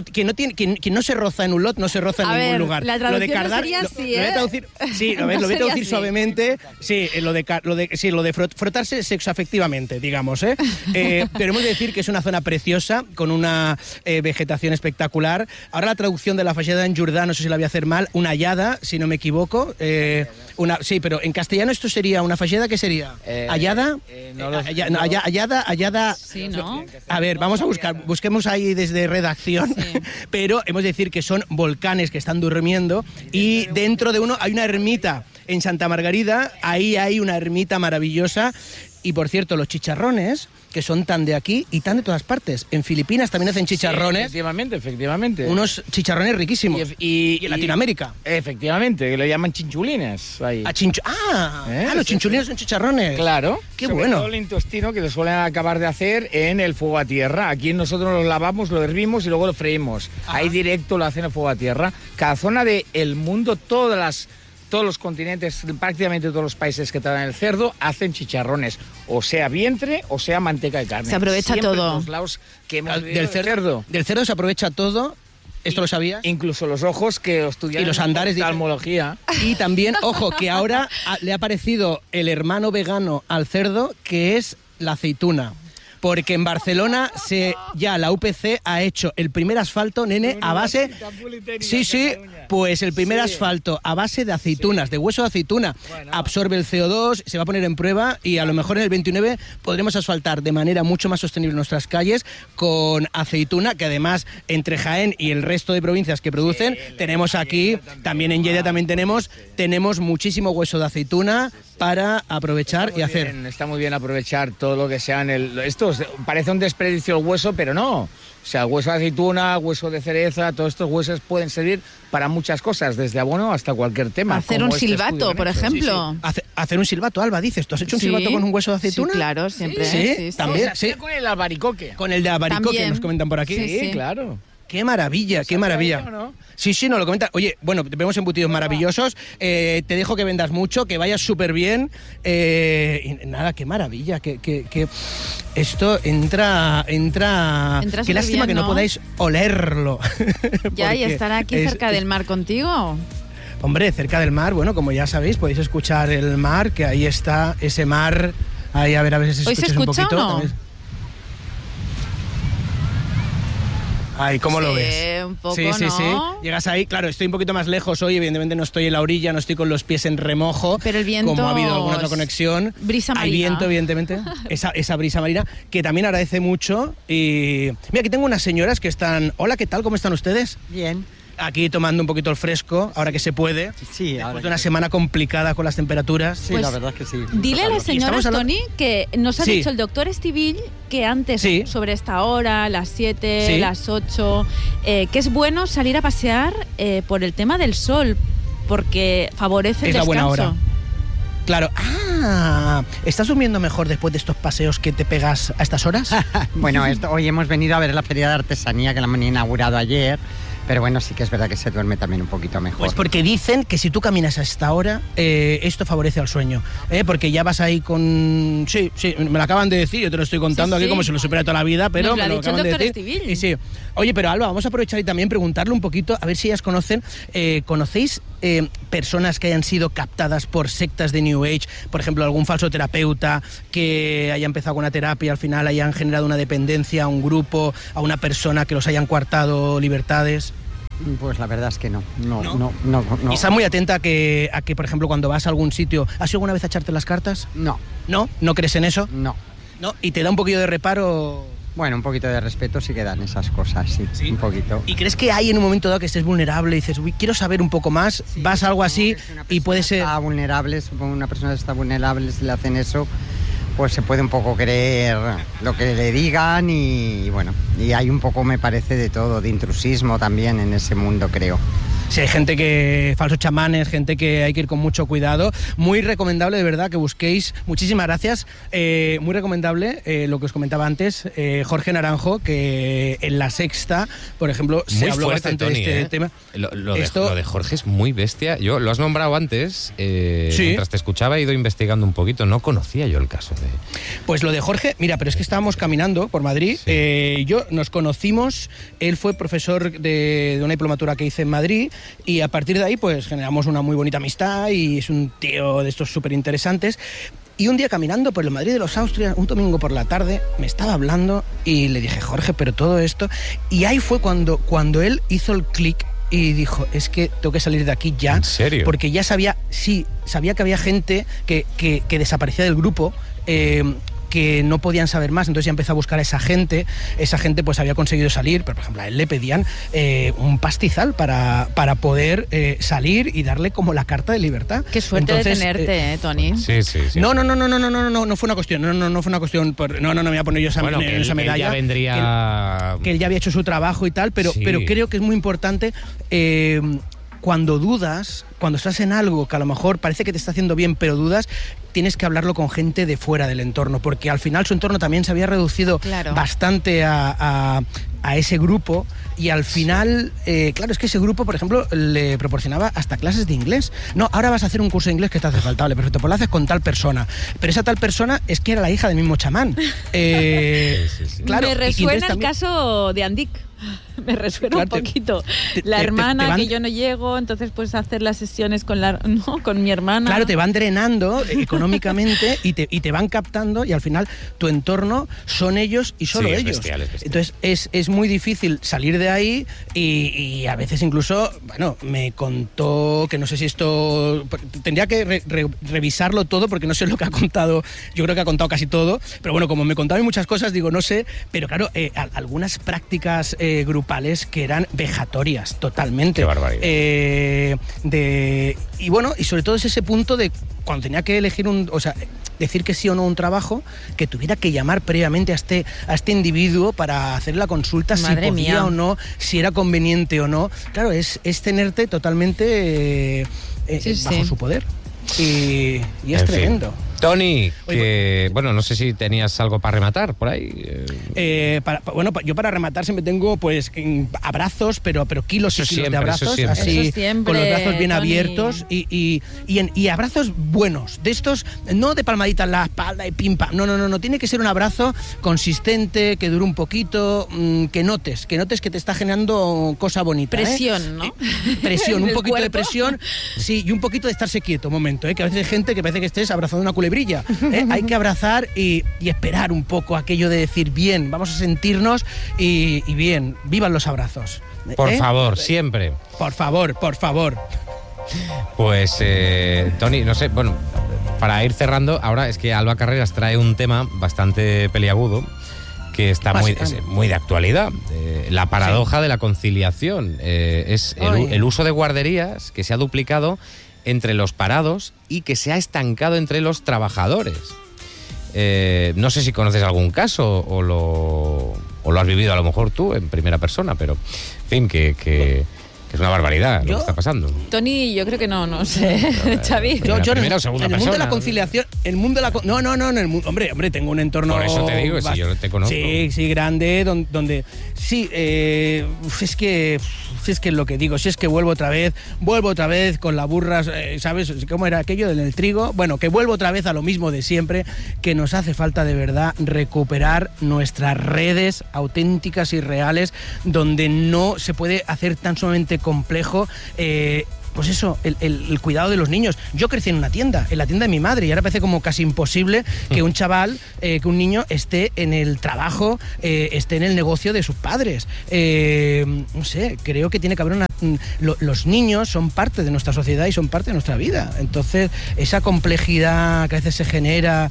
no se roza en un lot, no se roza en A ningún ver, lugar. la Lo de traducción no cardar, sería lo así, voy a ¿eh? traducir, sí, lo No voy a sería traducir así. suavemente, sí, lo de frotarse sexoafectivamente, digamos, ¿eh? Pero hemos de decir que es una zona preciosa, con una vegetación espectacular. Ahora la traducción de la fallada en Jordá, no sé si la voy a hacer mal, una hallada, si no me equivoco. Sí, pero en castellano esto sería una fallada, ¿qué sería? ¿Hallada? no lo sé. Hallada. Sí, ¿no? A ver, vamos a busquemos ahí desde redacción, pero hemos de decir que son volcanes que están durmiendo y dentro de uno hay una ermita en Santa Margarida, ahí hay una ermita maravillosa. Y por cierto, los chicharrones, que son tan de aquí y tan de todas partes. En Filipinas también hacen chicharrones, Sí, efectivamente. unos chicharrones riquísimos. Y en Latinoamérica. Efectivamente, que le llaman chinchulines. Ahí. Los chinchulines son chicharrones. Claro. Qué Sobre bueno. todo el intestino que lo suelen acabar de hacer en el fuego a tierra. Aquí nosotros lo lavamos, lo hervimos y luego lo freímos. Ahí directo lo hacen en el fuego a tierra. Cada zona del mundo, todos los continentes, prácticamente todos los países que tratan el cerdo, hacen chicharrones. O sea vientre o sea manteca de carne. Se aprovecha Siempre todo. en los lados que hemos vivido Del cerdo. Del cerdo se aprovecha todo. ¿Esto lo sabías? Incluso los ojos que estudian Y los andares de oftalmología. Y también, ojo, que ahora le ha aparecido el hermano vegano al cerdo, que es la aceituna. Porque en Barcelona ya la UPC ha hecho el primer asfalto, nene, a base... Sí, pues el primer asfalto a base de aceitunas, de hueso de aceituna. Absorbe el CO2, se va a poner en prueba y a lo mejor en el 29 podremos asfaltar de manera mucho más sostenible nuestras calles con aceituna, que además entre Jaén y el resto de provincias que producen, tenemos aquí, también en Lleida también tenemos muchísimo hueso de aceituna para aprovechar y hacer. Está muy bien aprovechar todo lo que sean parece un desperdicio el hueso, pero no. O sea, hueso de aceituna, hueso de cereza, todos estos huesos pueden servir para muchas cosas, desde abono hasta cualquier tema. Hacer como un este silbato, estudio por han hecho. ejemplo. Hacer un silbato, Alba, dices. ¿Tú has hecho un Sí. silbato con un hueso de aceituna? Sí, claro, siempre. Sí, también. Sí, con el albaricoque. Con el de abaricoque También. nos comentan por aquí. Sí, sí. Claro. ¡Qué maravilla, qué maravilla! ¿O no? Sí, nos lo comentan. Oye, bueno, vemos embutidos maravillosos. Te dejo que vendas mucho, que vayas súper bien. Y nada, qué maravilla. Que esto entra qué súper lástima bien, que no ¿no? podáis olerlo. Ya, y Porque estar aquí cerca del mar contigo. Hombre, cerca del mar, bueno, como ya sabéis, podéis escuchar el mar, que ahí está ese mar. Ahí, a ver si ¿Hoy se escuchas un escucha poquito. o no? También. Ay, ¿cómo lo Sí, ves? un poco, sí. ¿no? Llegas ahí, claro, estoy un poquito más lejos hoy, evidentemente no estoy en la orilla, no estoy con los pies en remojo. Pero el viento Como ha habido alguna otra conexión. Brisa Hay marina. viento, evidentemente. esa brisa marina, que también agradece mucho. Y mira, aquí tengo unas señoras que están... Hola, ¿qué tal? ¿Cómo están ustedes? Bien. aquí tomando un poquito el fresco, ahora que se puede. Sí, después de una semana complicada con las temperaturas. Sí, pues, la verdad es que sí. Dile a la señora Tony que nos ha dicho el doctor Estivill que antes, sobre esta hora, las 7, las 8, que es bueno salir a pasear por el tema del sol, porque favorece el descanso. Es la buena hora. Claro. ¿Estás durmiendo mejor después de estos paseos que te pegas a estas horas? Bueno, hoy hemos venido a ver la feria de artesanía que la han inaugurado ayer. Pero bueno, sí que es verdad que se duerme también un poquito mejor. Pues porque dicen que si tú caminas a esta hora, esto favorece al sueño. Porque ya vas ahí con... Sí, me lo acaban de decir, yo te lo estoy contando aquí como si lo supiera toda la vida, pero me lo acaban de decir. Y sí. Oye, pero Alba, vamos a aprovechar y también preguntarle un poquito, a ver si ellas conocen, ¿conocéis personas que hayan sido captadas por sectas de New Age? Por ejemplo, algún falso terapeuta que haya empezado con una terapia y al final hayan generado una dependencia a un grupo, a una persona que los hayan coartado libertades. Pues la verdad es que no. ¿Y estás muy atenta a que, por ejemplo, cuando vas a algún sitio, ¿has ido alguna vez a echarte las cartas? No. ¿No? ¿No crees en eso? No. ¿Y te da un poquito de reparo? Bueno, un poquito de respeto sí que dan esas cosas, sí, un poquito. ¿Y crees que hay en un momento dado que estés vulnerable y dices, uy, quiero saber un poco más, vas a algo así y puede ser... Está vulnerable, supongo que una persona está vulnerable, si le hacen eso, pues se puede un poco creer lo que le digan y bueno, y hay un poco, me parece, de todo, de intrusismo también en ese mundo, creo. Sí, hay gente que, falsos chamanes, gente que hay que ir con mucho cuidado. Muy recomendable, de verdad, que busquéis. Muchísimas gracias. Muy recomendable lo que os comentaba antes, Jorge Naranjo, que en La Sexta, por ejemplo, se habló bastante, Tony, de este tema. Lo de Jorge es muy bestia. Yo lo has nombrado antes, mientras te escuchaba he ido investigando un poquito. No conocía yo el caso de... Pues lo de Jorge, mira, pero es que estábamos caminando por Madrid. Nos conocimos, él fue profesor de una diplomatura que hice en Madrid. Y a partir de ahí pues generamos una muy bonita amistad y es un tío de estos súper interesantes. Y un día caminando por el Madrid de los Austrias, un domingo por la tarde, me estaba hablando y le dije, Jorge, pero todo esto... Y ahí fue cuando él hizo el clic y dijo, es que tengo que salir de aquí ya. ¿En serio? Porque ya sabía que había gente que desaparecía del grupo, que no podían saber más, entonces ya empezó a buscar a esa gente pues había conseguido salir, pero por ejemplo a él le pedían un pastizal para poder salir y darle como la carta de libertad. Qué suerte entonces, de tenerte, Tony. Sí. No fue una cuestión, no fue una cuestión, no me voy a poner yo esa medalla. Que ya vendría... Que él ya había hecho su trabajo y tal, pero creo que es muy importante cuando dudas, cuando estás en algo que a lo mejor parece que te está haciendo bien, pero dudas, tienes que hablarlo con gente de fuera del entorno, porque al final su entorno también se había reducido bastante a ese grupo y al final, claro, es que ese grupo, por ejemplo, le proporcionaba hasta clases de inglés. No, ahora vas a hacer un curso de inglés que te hace falta, vale, perfecto, pues lo haces con tal persona. Pero esa tal persona es que era la hija del mismo chamán. Claro, me resuena el caso de Andic. Me resuena un poquito. La hermana, que yo no llego, entonces puedes hacer las sesiones con mi hermana. Claro, te van drenando económicamente y te van captando y al final tu entorno son ellos y solo ellos. Bestial. Entonces es muy difícil salir de ahí y a veces incluso, bueno, me contó que no sé si esto... Tendría que revisarlo todo porque no sé lo que ha contado. Yo creo que ha contado casi todo, pero bueno, como me contaba muchas cosas, digo, no sé, pero claro, algunas prácticas grupales que eran vejatorias totalmente. Qué barbaridad. Y bueno, y sobre todo es ese punto de cuando tenía que elegir decir que sí o no a un trabajo, que tuviera que llamar previamente a este individuo para hacer la consulta, Madre si podía mía. o no, si era conveniente o no. Claro, es tenerte totalmente bajo su poder. Y es tremendo. Tony, bueno, no sé si tenías algo para rematar por ahí. Yo para rematar siempre tengo pues abrazos, pero kilos y kilos de abrazos, así siempre, con los brazos bien Tony. abiertos y abrazos buenos, de estos, no de palmaditas en la espalda y pim pam, no, tiene que ser un abrazo consistente, que dure un poquito, que notes que te está generando cosa bonita. Presión, ¿no? Presión, un poquito cuerpo. de presión, sí, y un poquito de estarse quieto, un momento, que a veces hay gente que parece que estés abrazando una culebrilla. Hay que abrazar y esperar un poco aquello de decir, bien, vamos a sentirnos y bien, vivan los abrazos. Por favor, siempre. Por favor. Pues, Tony, no sé, bueno, para ir cerrando, ahora es que Alba Carreras trae un tema bastante peliagudo, que está muy de actualidad. La paradoja de la conciliación es el uso de guarderías que se ha duplicado entre los parados y que se ha estancado entre los trabajadores. No sé si conoces algún caso o lo has vivido a lo mejor tú en primera persona, pero en fin, que es una barbaridad lo que está pasando. Tony, yo creo que no sé, Xavi. Yo primera o segunda en el mundo de la persona. conciliación, en el mundo, hombre, tengo un entorno. Por eso te digo, si yo te conozco. Sí, grande, donde sí, es que es lo que digo, si es que vuelvo otra vez con la burra, ¿sabes? ¿Cómo era aquello del trigo? Bueno, que vuelvo otra vez a lo mismo de siempre, que nos hace falta de verdad recuperar nuestras redes auténticas y reales, donde no se puede hacer tan sumamente complejo pues eso, el cuidado de los niños. Yo crecí en la tienda de mi madre, y ahora parece como casi imposible que un chaval, que un niño esté en el trabajo, esté en el negocio de sus padres. No sé, creo que tiene que haber los niños son parte de nuestra sociedad y son parte de nuestra vida. Entonces, esa complejidad que a veces se genera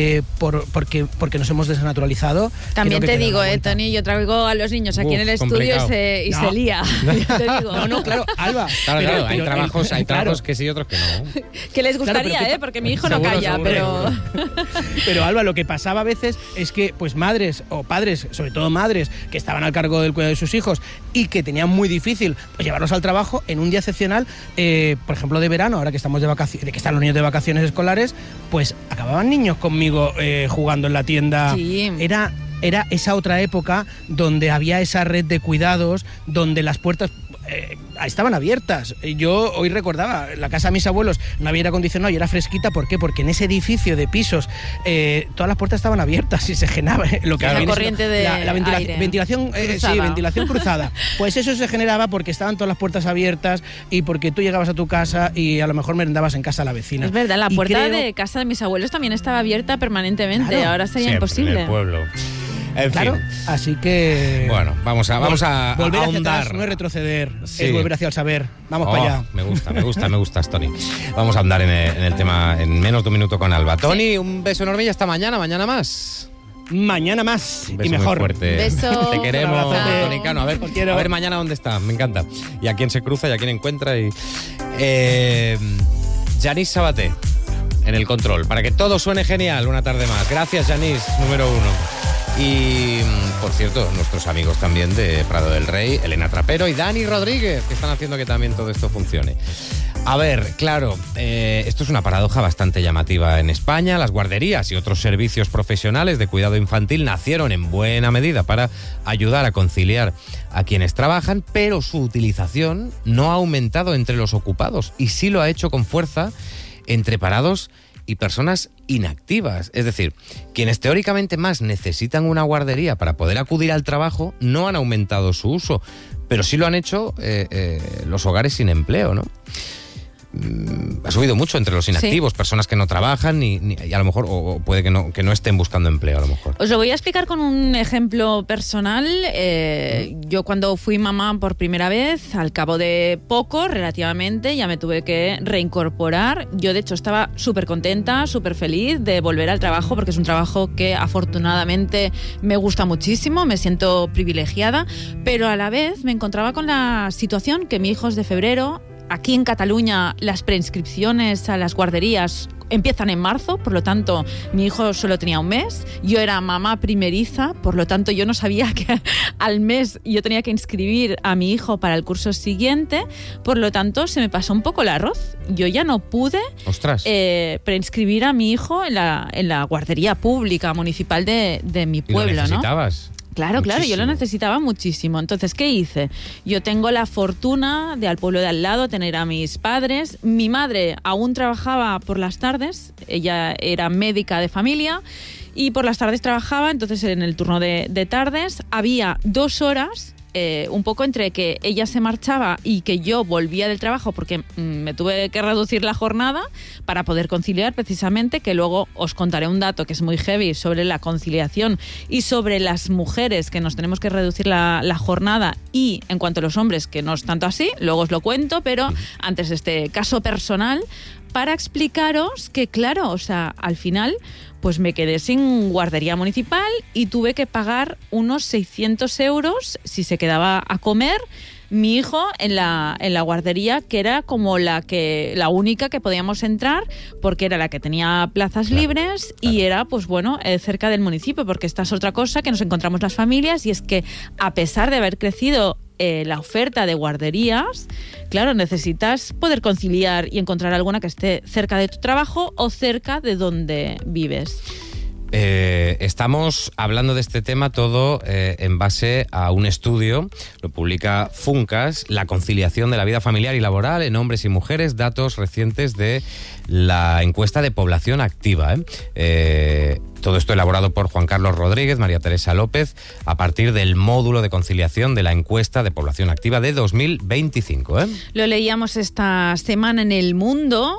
porque nos hemos desnaturalizado. También te digo, Tony, yo traigo a los niños aquí en el estudio y se lía. Te digo. No, claro, Alba. Claro, hay trabajos que sí y otros que no. Que les gustaría, porque mi hijo no calla, seguro. Pero Alba, lo que pasaba a veces es que pues madres o padres, sobre todo madres, que estaban al cargo del cuidado de sus hijos y que tenían muy difícil pues llevarlos al trabajo en un día excepcional, por ejemplo de verano, ahora que estamos de vacaciones, de que están los niños de vacaciones escolares, pues acababan niños conmigo jugando en la tienda. Sí. Era esa otra época donde había esa red de cuidados, donde las puertas estaban abiertas. Yo hoy recordaba, la casa de mis abuelos no había aire acondicionado y era fresquita. ¿Por qué? Porque en ese edificio de pisos todas las puertas estaban abiertas y se generaba lo que la corriente de la ventilación cruzada. Sí, ventilación cruzada. Pues eso se generaba porque estaban todas las puertas abiertas y porque tú llegabas a tu casa y a lo mejor merendabas en casa de la vecina. Es verdad, la puerta de casa de mis abuelos también estaba abierta permanentemente. Claro, ahora sería imposible. En el pueblo. En claro, fin. Así que... Bueno, vamos a volver hacia ahondar. atrás, no es retroceder, sí. Es volver hacia el saber. Vamos para allá. Me gusta, Tony. Vamos a ahondar en el tema en menos de un minuto con Alba. Tony, un beso enorme y hasta mañana más. Mañana más un beso y mejor. Muy fuerte. Beso. Te queremos, Abrazo. Tony Cano. A ver mañana dónde está. Me encanta. Y a quién se cruza y a quién encuentra. Yanis Sabaté en el control. Para que todo suene genial una tarde más. Gracias, Yanis, número 1. Y, por cierto, nuestros amigos también de Prado del Rey, Elena Trapero y Dani Rodríguez, que están haciendo que también todo esto funcione. A ver, claro, esto es una paradoja bastante llamativa en España. Las guarderías y otros servicios profesionales de cuidado infantil nacieron en buena medida para ayudar a conciliar a quienes trabajan, pero su utilización no ha aumentado entre los ocupados y sí lo ha hecho con fuerza entre parados y personas inactivas. Es decir, quienes teóricamente más necesitan una guardería para poder acudir al trabajo no han aumentado su uso, pero sí lo han hecho los hogares sin empleo, ¿no? Ha subido mucho entre los inactivos, sí. Personas que no trabajan y a lo mejor o puede que no estén buscando empleo a lo mejor. Os lo voy a explicar con un ejemplo personal. Yo cuando fui mamá por primera vez, al cabo de poco, relativamente, ya me tuve que reincorporar. Yo de hecho estaba súper contenta, súper feliz de volver al trabajo porque es un trabajo que afortunadamente me gusta muchísimo, me siento privilegiada, pero a la vez me encontraba con la situación que mi hijo es de febrero. Aquí en Cataluña las preinscripciones a las guarderías empiezan en marzo, por lo tanto mi hijo solo tenía un mes, yo era mamá primeriza, por lo tanto yo no sabía que al mes yo tenía que inscribir a mi hijo para el curso siguiente, por lo tanto se me pasó un poco el arroz, yo ya no pude preinscribir a mi hijo en la guardería pública municipal de mi pueblo. ¿Y lo necesitabas? ¿No? Claro, yo lo necesitaba muchísimo. Entonces, ¿qué hice? Yo tengo la fortuna de al pueblo de al lado tener a mis padres. Mi madre aún trabajaba por las tardes, ella era médica de familia y por las tardes trabajaba, entonces en el turno de tardes había 2 horas un poco entre que ella se marchaba y que yo volvía del trabajo porque me tuve que reducir la jornada para poder conciliar precisamente, que luego os contaré un dato que es muy heavy sobre la conciliación y sobre las mujeres que nos tenemos que reducir la jornada y en cuanto a los hombres que no es tanto así, luego os lo cuento, pero antes de este caso personal, para explicaros que, claro, o sea, al final pues me quedé sin guardería municipal y tuve que pagar unos 600 euros si se quedaba a comer mi hijo en la guardería, que era como la única que podíamos entrar, porque era la que tenía plazas libres y era, pues bueno, cerca del municipio, porque esta es otra cosa que nos encontramos las familias, y es que a pesar de haber crecido la oferta de guarderías, claro, necesitas poder conciliar y encontrar alguna que esté cerca de tu trabajo o cerca de donde vives. Estamos hablando de este tema todo en base a un estudio, lo publica Funcas, la conciliación de la vida familiar y laboral en hombres y mujeres, datos recientes de la encuesta de población activa. Todo esto elaborado por Juan Carlos Rodríguez, María Teresa López, a partir del módulo de conciliación de la encuesta de población activa de 2025. Lo leíamos esta semana en El Mundo,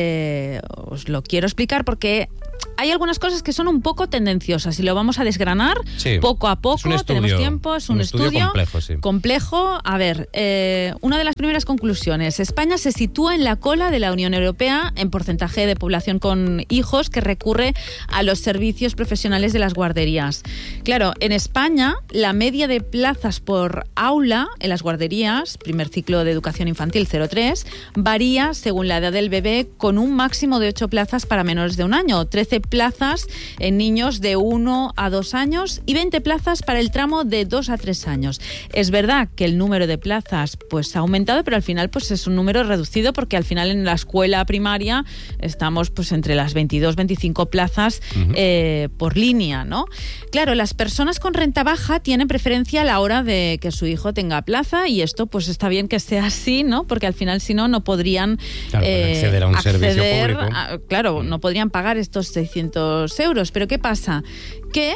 os lo quiero explicar porque hay algunas cosas que son un poco tendenciosas y lo vamos a desgranar poco a poco. Tenemos tiempo, es un estudio complejo. A ver, una de las primeras conclusiones: España se sitúa en la cola de la Unión Europea en porcentaje de población con hijos que recurre a los servicios profesionales de las guarderías. Claro, en España la media de plazas por aula en las guarderías, primer ciclo de educación infantil 0-3, varía según la edad del bebé, con un máximo de 8 plazas para menores de un año, 13 plazas en niños de 1 a 2 años y 20 plazas para el tramo de 2 a 3 años. Es verdad que el número de plazas pues ha aumentado, pero al final pues es un número reducido, porque al final en la escuela primaria estamos pues entre las 22-25 plazas por línea, ¿no? Claro, las personas con renta baja tienen preferencia a la hora de que su hijo tenga plaza, y esto pues está bien que sea así, ¿no? Porque al final si no, no podrían acceder a un servicio público. Claro, no podrían pagar estos 600 euros. Pero ¿qué pasa? Que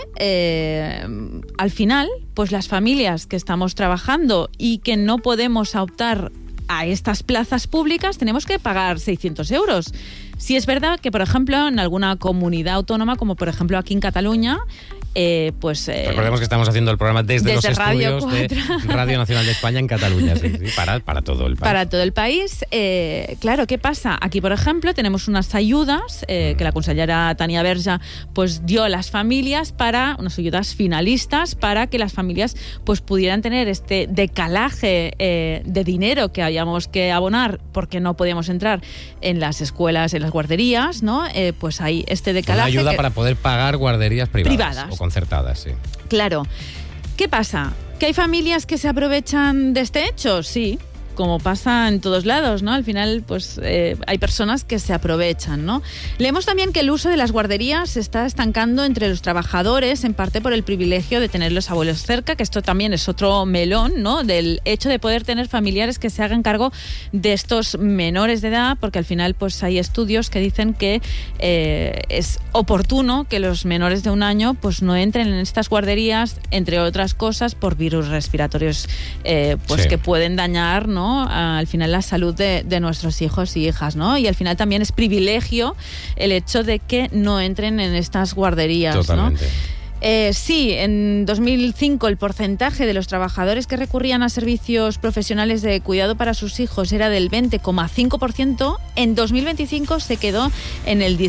al final, pues las familias que estamos trabajando y que no podemos optar a estas plazas públicas, tenemos que pagar 600 euros. Sí es verdad que, por ejemplo, en alguna comunidad autónoma, como por ejemplo aquí en Cataluña, recordemos que estamos haciendo el programa desde los estudios de Radio Nacional de España en Cataluña, para todo el país. Para todo el país. Claro, ¿qué pasa? Aquí, por ejemplo, tenemos unas ayudas que la consellera Tania Verge pues dio a las familias, para unas ayudas finalistas, para que las familias pues pudieran tener este decalaje de dinero que habíamos que abonar porque no podíamos entrar en las escuelas, en las guarderías, ¿no? Pues hay este decalaje. Una ayuda para poder pagar guarderías privadas. O concertadas, sí. Claro. ¿Qué pasa? ¿Que hay familias que se aprovechan de este hecho? Sí, como pasa en todos lados, ¿no? Al final, pues hay personas que se aprovechan, ¿no? Leemos también que el uso de las guarderías se está estancando entre los trabajadores, en parte por el privilegio de tener los abuelos cerca, que esto también es otro melón, ¿no? Del hecho de poder tener familiares que se hagan cargo de estos menores de edad, porque al final, pues hay estudios que dicen que es oportuno que los menores de 1 año, pues no entren en estas guarderías, entre otras cosas, por virus respiratorios, que pueden dañar, ¿no? Al final la salud de nuestros hijos y hijas, ¿no? Y al final también es privilegio el hecho de que no entren en estas guarderías. Totalmente. ¿No? Sí, en 2005 el porcentaje de los trabajadores que recurrían a servicios profesionales de cuidado para sus hijos era del 20,5%, en 2025 se quedó en el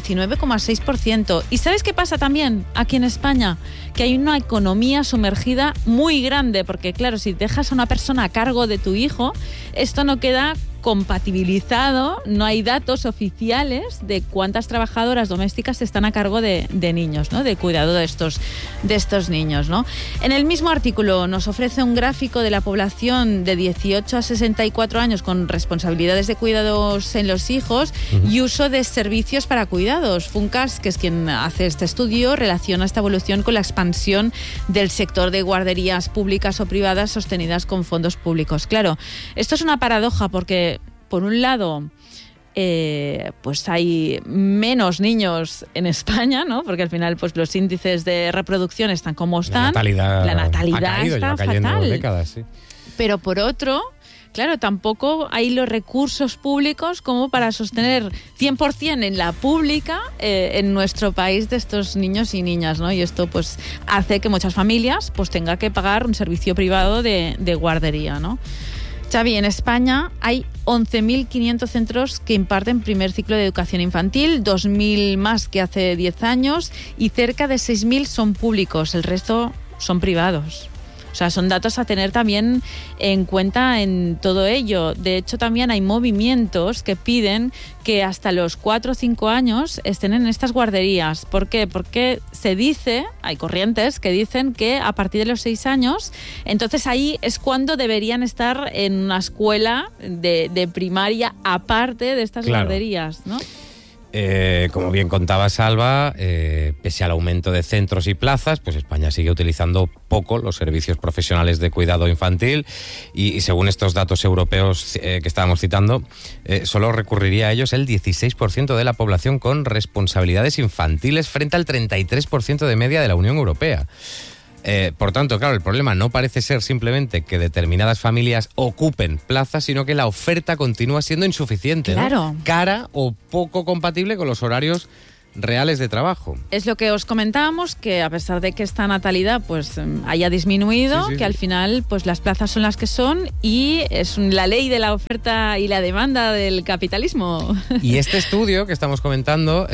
19,6%. ¿Y sabes qué pasa también aquí en España? Que hay una economía sumergida muy grande, porque claro, si dejas a una persona a cargo de tu hijo, esto no queda compatibilizado, no hay datos oficiales de cuántas trabajadoras domésticas están a cargo de niños, ¿no? De cuidado de estos niños, ¿no? En el mismo artículo nos ofrece un gráfico de la población de 18 a 64 años con responsabilidades de cuidados en los hijos y uso de servicios para cuidados. Funcas, que es quien hace este estudio, relaciona esta evolución con la expansión del sector de guarderías públicas o privadas sostenidas con fondos públicos. Claro, esto es una paradoja, porque por un lado, pues hay menos niños en España, ¿no? Porque al final, pues los índices de reproducción están como están. La natalidad está fatal. Décadas, sí. Pero por otro, claro, tampoco hay los recursos públicos como para sostener 100% en la pública en nuestro país de estos niños y niñas, ¿no? Y esto pues hace que muchas familias pues tengan que pagar un servicio privado de guardería, ¿no? Xavi, en España hay 11.500 centros que imparten primer ciclo de educación infantil, 2.000 más que hace 10 años y cerca de 6.000 son públicos, el resto son privados. O sea, son datos a tener también en cuenta en todo ello. De hecho, también hay movimientos que piden que hasta los 4 o 5 años estén en estas guarderías. ¿Por qué? Porque se dice, hay corrientes que dicen que a partir de los 6 años, entonces ahí es cuando deberían estar en una escuela de primaria aparte de estas guarderías, ¿no? Como bien contaba Salva, pese al aumento de centros y plazas, pues España sigue utilizando poco los servicios profesionales de cuidado infantil y según estos datos europeos que estábamos citando, solo recurriría a ellos el 16% de la población con responsabilidades infantiles frente al 33% de media de la Unión Europea. Por tanto, claro, el problema no parece ser simplemente que determinadas familias ocupen plazas, sino que la oferta continúa siendo insuficiente, claro, ¿no? Cara o poco compatible con los horarios reales de trabajo. Es lo que os comentábamos, que a pesar de que esta natalidad pues haya disminuido, que al final pues las plazas son las que son y es la ley de la oferta y la demanda del capitalismo. Y este estudio que estamos comentando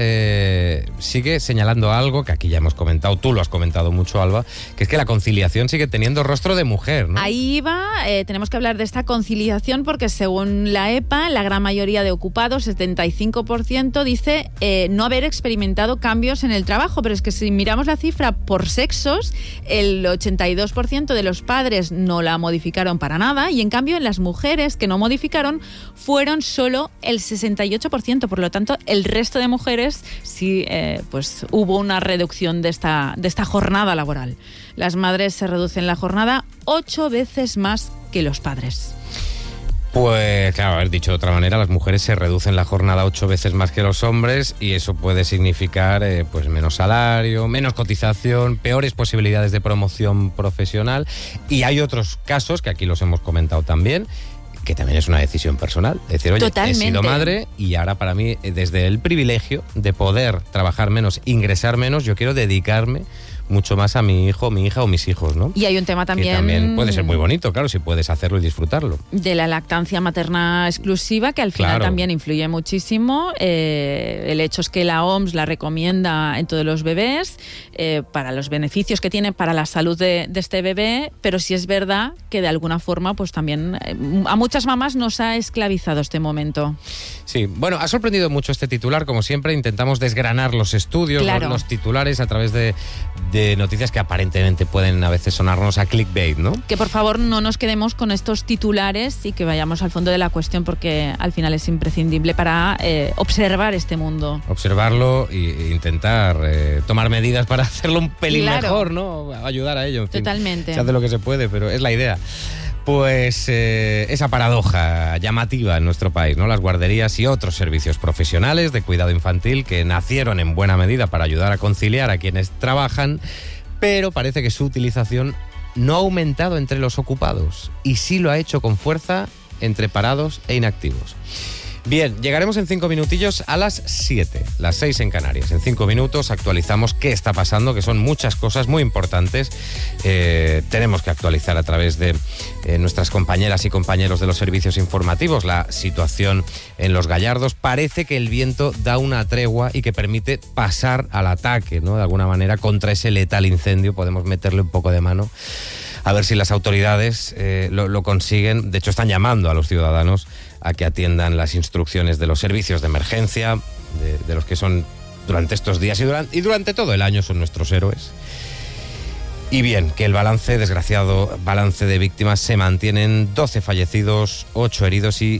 sigue señalando algo que aquí ya hemos comentado, tú lo has comentado mucho, Alba, que es que la conciliación sigue teniendo rostro de mujer, ¿no? Ahí va, tenemos que hablar de esta conciliación porque según la EPA, la gran mayoría de ocupados, 75%, dice no haber experimentado cambios en el trabajo, pero es que si miramos la cifra por sexos, el 82% de los padres no la modificaron para nada y en cambio en las mujeres que no modificaron fueron solo el 68%, por lo tanto el resto de mujeres sí pues hubo una reducción de esta jornada laboral. Las madres se reducen la jornada 8 veces más que los padres. Pues claro, haber dicho de otra manera, las mujeres se reducen la jornada 8 veces más que los hombres y eso puede significar pues menos salario, menos cotización, peores posibilidades de promoción profesional y hay otros casos, que aquí los hemos comentado también, que también es una decisión personal. Es decir, oye, totalmente. He sido madre y ahora para mí, desde el privilegio de poder trabajar menos, ingresar menos, yo quiero dedicarme mucho más a mi hijo, mi hija o mis hijos, ¿no? Y hay un tema también... Que también puede ser muy bonito, claro, si puedes hacerlo y disfrutarlo. De la lactancia materna exclusiva, que al final también influye muchísimo. El hecho es que la OMS la recomienda en todos los bebés para los beneficios que tiene para la salud de este bebé, pero sí es verdad que de alguna forma pues también a muchas mamás nos ha esclavizado este momento. Sí, bueno, ha sorprendido mucho este titular, como siempre intentamos desgranar los estudios, claro, los titulares a través de noticias que aparentemente pueden a veces sonarnos a clickbait, ¿no? Que por favor no nos quedemos con estos titulares y que vayamos al fondo de la cuestión porque al final es imprescindible para observar este mundo. Observarlo e intentar tomar medidas para hacerlo un pelín mejor, ¿no? Ayudar a ello. En fin, totalmente. Se hace lo que se puede, pero es la idea. Pues esa paradoja llamativa en nuestro país, ¿no? Las guarderías y otros servicios profesionales de cuidado infantil que nacieron en buena medida para ayudar a conciliar a quienes trabajan, pero parece que su utilización no ha aumentado entre los ocupados y sí lo ha hecho con fuerza entre parados e inactivos. Bien, llegaremos en 5 minutillos a las 7, las 6 en Canarias. En 5 minutos actualizamos qué está pasando, que son muchas cosas muy importantes. Tenemos que actualizar a través de nuestras compañeras y compañeros de los servicios informativos la situación en Los Gallardos. Parece que el viento da una tregua y que permite pasar al ataque, ¿no? De alguna manera contra ese letal incendio. Podemos meterle un poco de mano a ver si las autoridades lo consiguen. De hecho, están llamando a los ciudadanos a que atiendan las instrucciones de los servicios de emergencia, de los que son durante estos días y durante todo el año son nuestros héroes. Y bien, que el desgraciado balance de víctimas se mantienen 12 fallecidos, 8 heridos y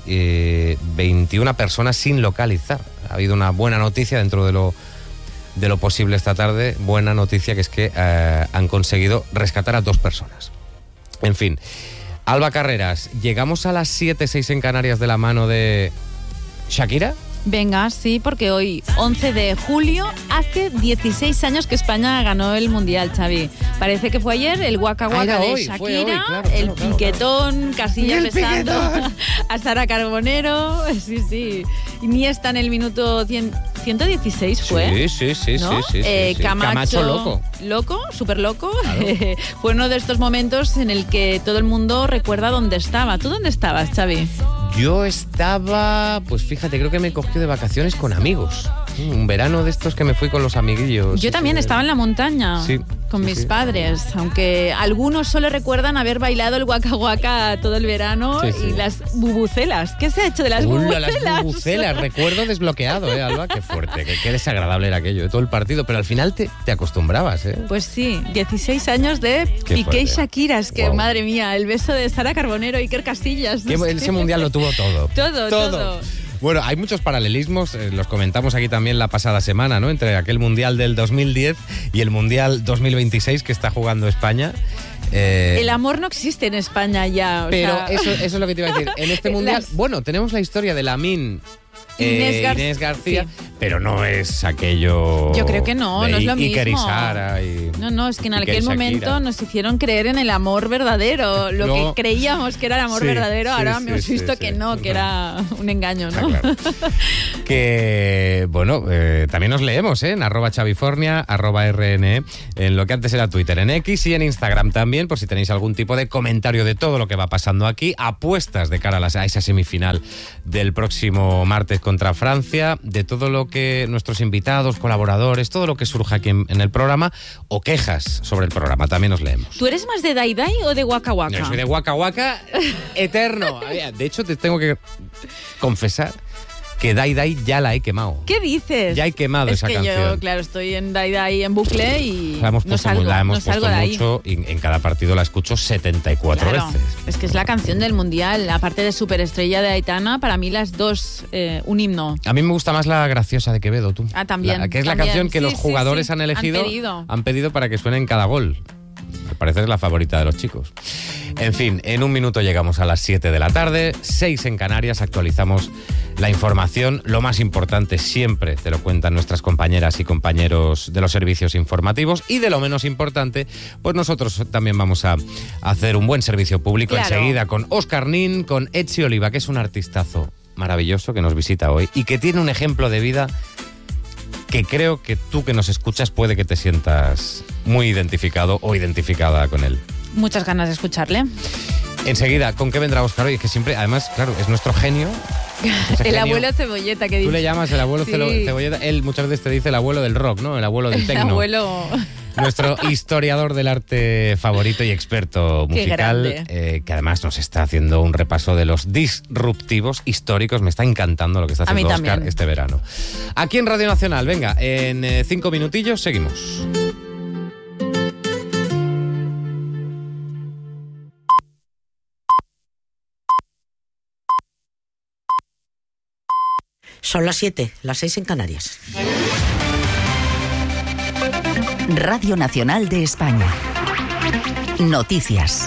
21 personas sin localizar. Ha habido una buena noticia dentro de lo posible esta tarde, buena noticia, que es que han conseguido rescatar a 2 personas. En fin, Alba Carreras, ¿llegamos a las 7:06 en Canarias de la mano de Shakira? Venga, sí, porque hoy, 11 de julio, hace 16 años que España ganó el Mundial, Xavi. Parece que fue ayer el Waka Waka de hoy, Shakira, el piquetón, Casillas besando a Sara Carbonero, sí. Iniesta en el minuto 116 fue. Sí. ¿no? Sí. Camacho loco. Loco, súper loco. Claro. Fue uno de estos momentos en el que todo el mundo recuerda dónde estaba. ¿Tú dónde estabas, Xavi? Yo estaba, pues fíjate, creo que me cogió de vacaciones con amigos. Un verano de estos que me fui con los amiguillos. Yo también estaba en la montaña, sí, con mis padres, aunque algunos solo recuerdan haber bailado el Waka Waka todo el verano y las bubucelas. ¿Qué se ha hecho de las bubucelas? Las bubucelas, recuerdo desbloqueado, Alba, qué fuerte, qué desagradable era aquello de todo el partido, pero al final te acostumbrabas, ¿eh? Pues sí, 16 años de Piqué y Shakira, es que madre mía, el beso de Sara Carbonero y Iker Casillas. Ese mundial lo tuvo todo. Todo. Bueno, hay muchos paralelismos, los comentamos aquí también la pasada semana, ¿no? Entre aquel Mundial del 2010 y el Mundial 2026 que está jugando España. El amor no existe en España ya. Eso es lo que te iba a decir. En este Mundial, bueno, tenemos la historia de Lamine Inés García, sí, pero no es aquello. Yo creo que no es lo Iker mismo. Y Sara No, es que en aquel momento nos hicieron creer en el amor verdadero. Lo que creíamos que era el amor verdadero, ahora hemos visto que era un engaño, ¿no? Claro. Que, bueno, también nos leemos, en @Chavifornia, @RNE, en lo que antes era Twitter, en X y en Instagram también, por si tenéis algún tipo de comentario de todo lo que va pasando aquí, apuestas de cara a esa semifinal del próximo martes contra Francia, de todo lo que nuestros invitados, colaboradores, todo lo que surja aquí en el programa, o quejas sobre el programa, también nos leemos. ¿Tú eres más de Dai Dai o de Waka Waka? Yo soy de Waka Waka eterno. De hecho, te tengo que confesar que Dai Dai ya la he quemado. ¿Qué dices? Ya he quemado esa canción. Yo, claro, estoy en Dai Dai en bucle y la hemos puesto mucho y en cada partido la escucho 74 veces. Es que es la canción del Mundial, aparte de Superestrella de Aitana, para mí las dos, un himno. A mí me gusta más la Graciosa de Quevedo, tú. También. Que es la canción que los jugadores han elegido, han pedido para que suene en cada gol. Al parecer es la favorita de los chicos. En fin, en un minuto llegamos a las 7 de la tarde, 6 en Canarias, actualizamos la información. Lo más importante siempre te lo cuentan nuestras compañeras y compañeros de los servicios informativos, y de lo menos importante, pues nosotros también vamos a hacer un buen servicio público. Claro. Enseguida con Óscar Nin, con Etsi Oliva, que es un artistazo maravilloso que nos visita hoy y que tiene un ejemplo de vida que creo que tú que nos escuchas puede que te sientas muy identificado o identificada con él. Muchas ganas de escucharle. Enseguida, ¿con qué vendrá Óscar hoy? Es que siempre, además, claro, es nuestro genio. El abuelo Cebolleta, que dice. Tú le llamas el abuelo Cebolleta. Él muchas veces te dice el abuelo del rock, ¿no? El abuelo del techno. El abuelo. Nuestro historiador del arte favorito y experto musical, que además nos está haciendo un repaso de los disruptivos históricos. Me está encantando lo que está haciendo Óscar este verano. Aquí en Radio Nacional, venga, en 5 minutillos seguimos. Son las 7, las 6 en Canarias. Radio Nacional de España. Noticias.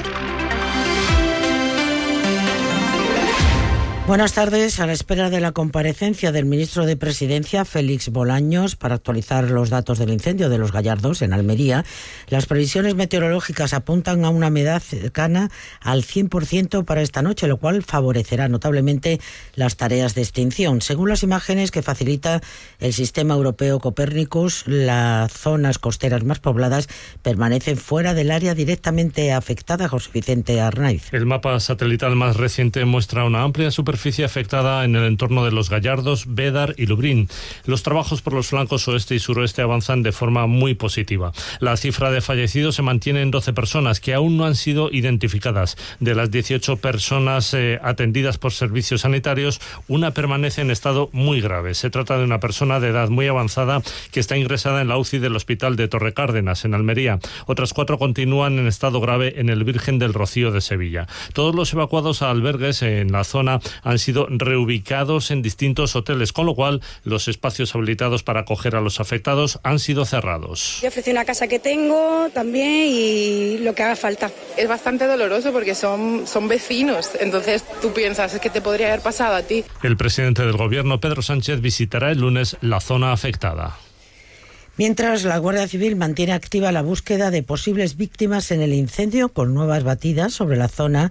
Buenas tardes. A la espera de la comparecencia del ministro de Presidencia, Félix Bolaños, para actualizar los datos del incendio de Los Gallardos, en Almería, las previsiones meteorológicas apuntan a una humedad cercana al 100% para esta noche, lo cual favorecerá notablemente las tareas de extinción. Según las imágenes que facilita el sistema europeo Copérnicus, las zonas costeras más pobladas permanecen fuera del área directamente afectada. José Vicente Arnaiz. El mapa satelital más reciente muestra una amplia superficie afectada en el entorno de Los Gallardos, Bédar y Lubrín. Los trabajos por los flancos oeste y suroeste avanzan de forma muy positiva. La cifra de fallecidos se mantiene en 12 personas que aún no han sido identificadas. De las 18 personas atendidas por servicios sanitarios, una permanece en estado muy grave. Se trata de una persona de edad muy avanzada que está ingresada en la UCI del Hospital de Torrecárdenas, en Almería. Otras 4 continúan en estado grave en el Virgen del Rocío de Sevilla. Todos los evacuados a albergues en la zona han sido reubicados en distintos hoteles, con lo cual los espacios habilitados para acoger a los afectados han sido cerrados. Yo ofrecí una casa que tengo también y lo que haga falta. Es bastante doloroso porque son vecinos, entonces tú piensas, es que te podría haber pasado a ti. El presidente del gobierno, Pedro Sánchez, visitará el lunes la zona afectada. Mientras, la Guardia Civil mantiene activa la búsqueda de posibles víctimas en el incendio, con nuevas batidas sobre la zona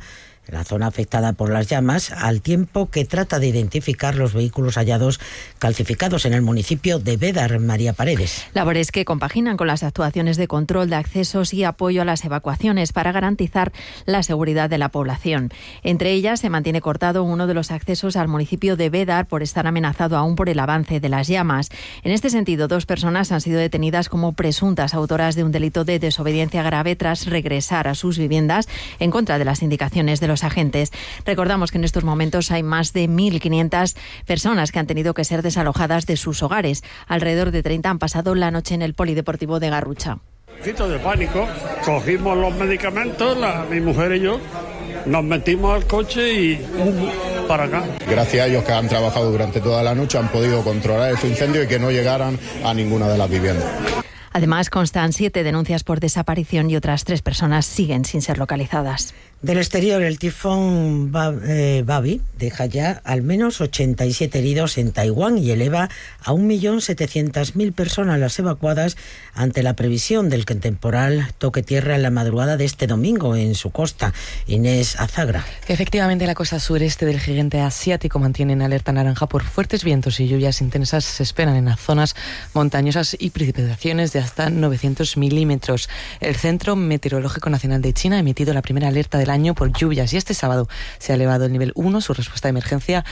la zona afectada por las llamas, al tiempo que trata de identificar los vehículos hallados calcificados en el municipio de Bédar. María Paredes. Labores que compaginan con las actuaciones de control de accesos y apoyo a las evacuaciones para garantizar la seguridad de la población. Entre ellas se mantiene cortado uno de los accesos al municipio de Bédar por estar amenazado aún por el avance de las llamas. En este sentido, 2 personas han sido detenidas como presuntas autoras de un delito de desobediencia grave tras regresar a sus viviendas en contra de las indicaciones de los agentes. Recordamos que en estos momentos hay más de 1.500 personas que han tenido que ser desalojadas de sus hogares. Alrededor de 30 han pasado la noche en el polideportivo de Garrucha. De pánico, cogimos los medicamentos, mi mujer y yo, nos metimos al coche y para acá. Gracias a ellos que han trabajado durante toda la noche han podido controlar ese incendio y que no llegaran a ninguna de las viviendas. Además, constan 7 denuncias por desaparición y otras 3 personas siguen sin ser localizadas. Del exterior, el tifón Babi deja ya al menos 87 heridos en Taiwán y eleva a 1.700.000 personas las evacuadas ante la previsión del que el temporal toque tierra en la madrugada de este domingo en su costa. Inés Azagra. Efectivamente, la costa sureste del gigante asiático mantiene en alerta naranja por fuertes vientos y lluvias intensas. Se esperan en las zonas montañosas y precipitaciones de hasta 900 milímetros. El Centro Meteorológico Nacional de China ha emitido la primera alerta del año por lluvias y este sábado se ha elevado el nivel 1, su respuesta de emergencia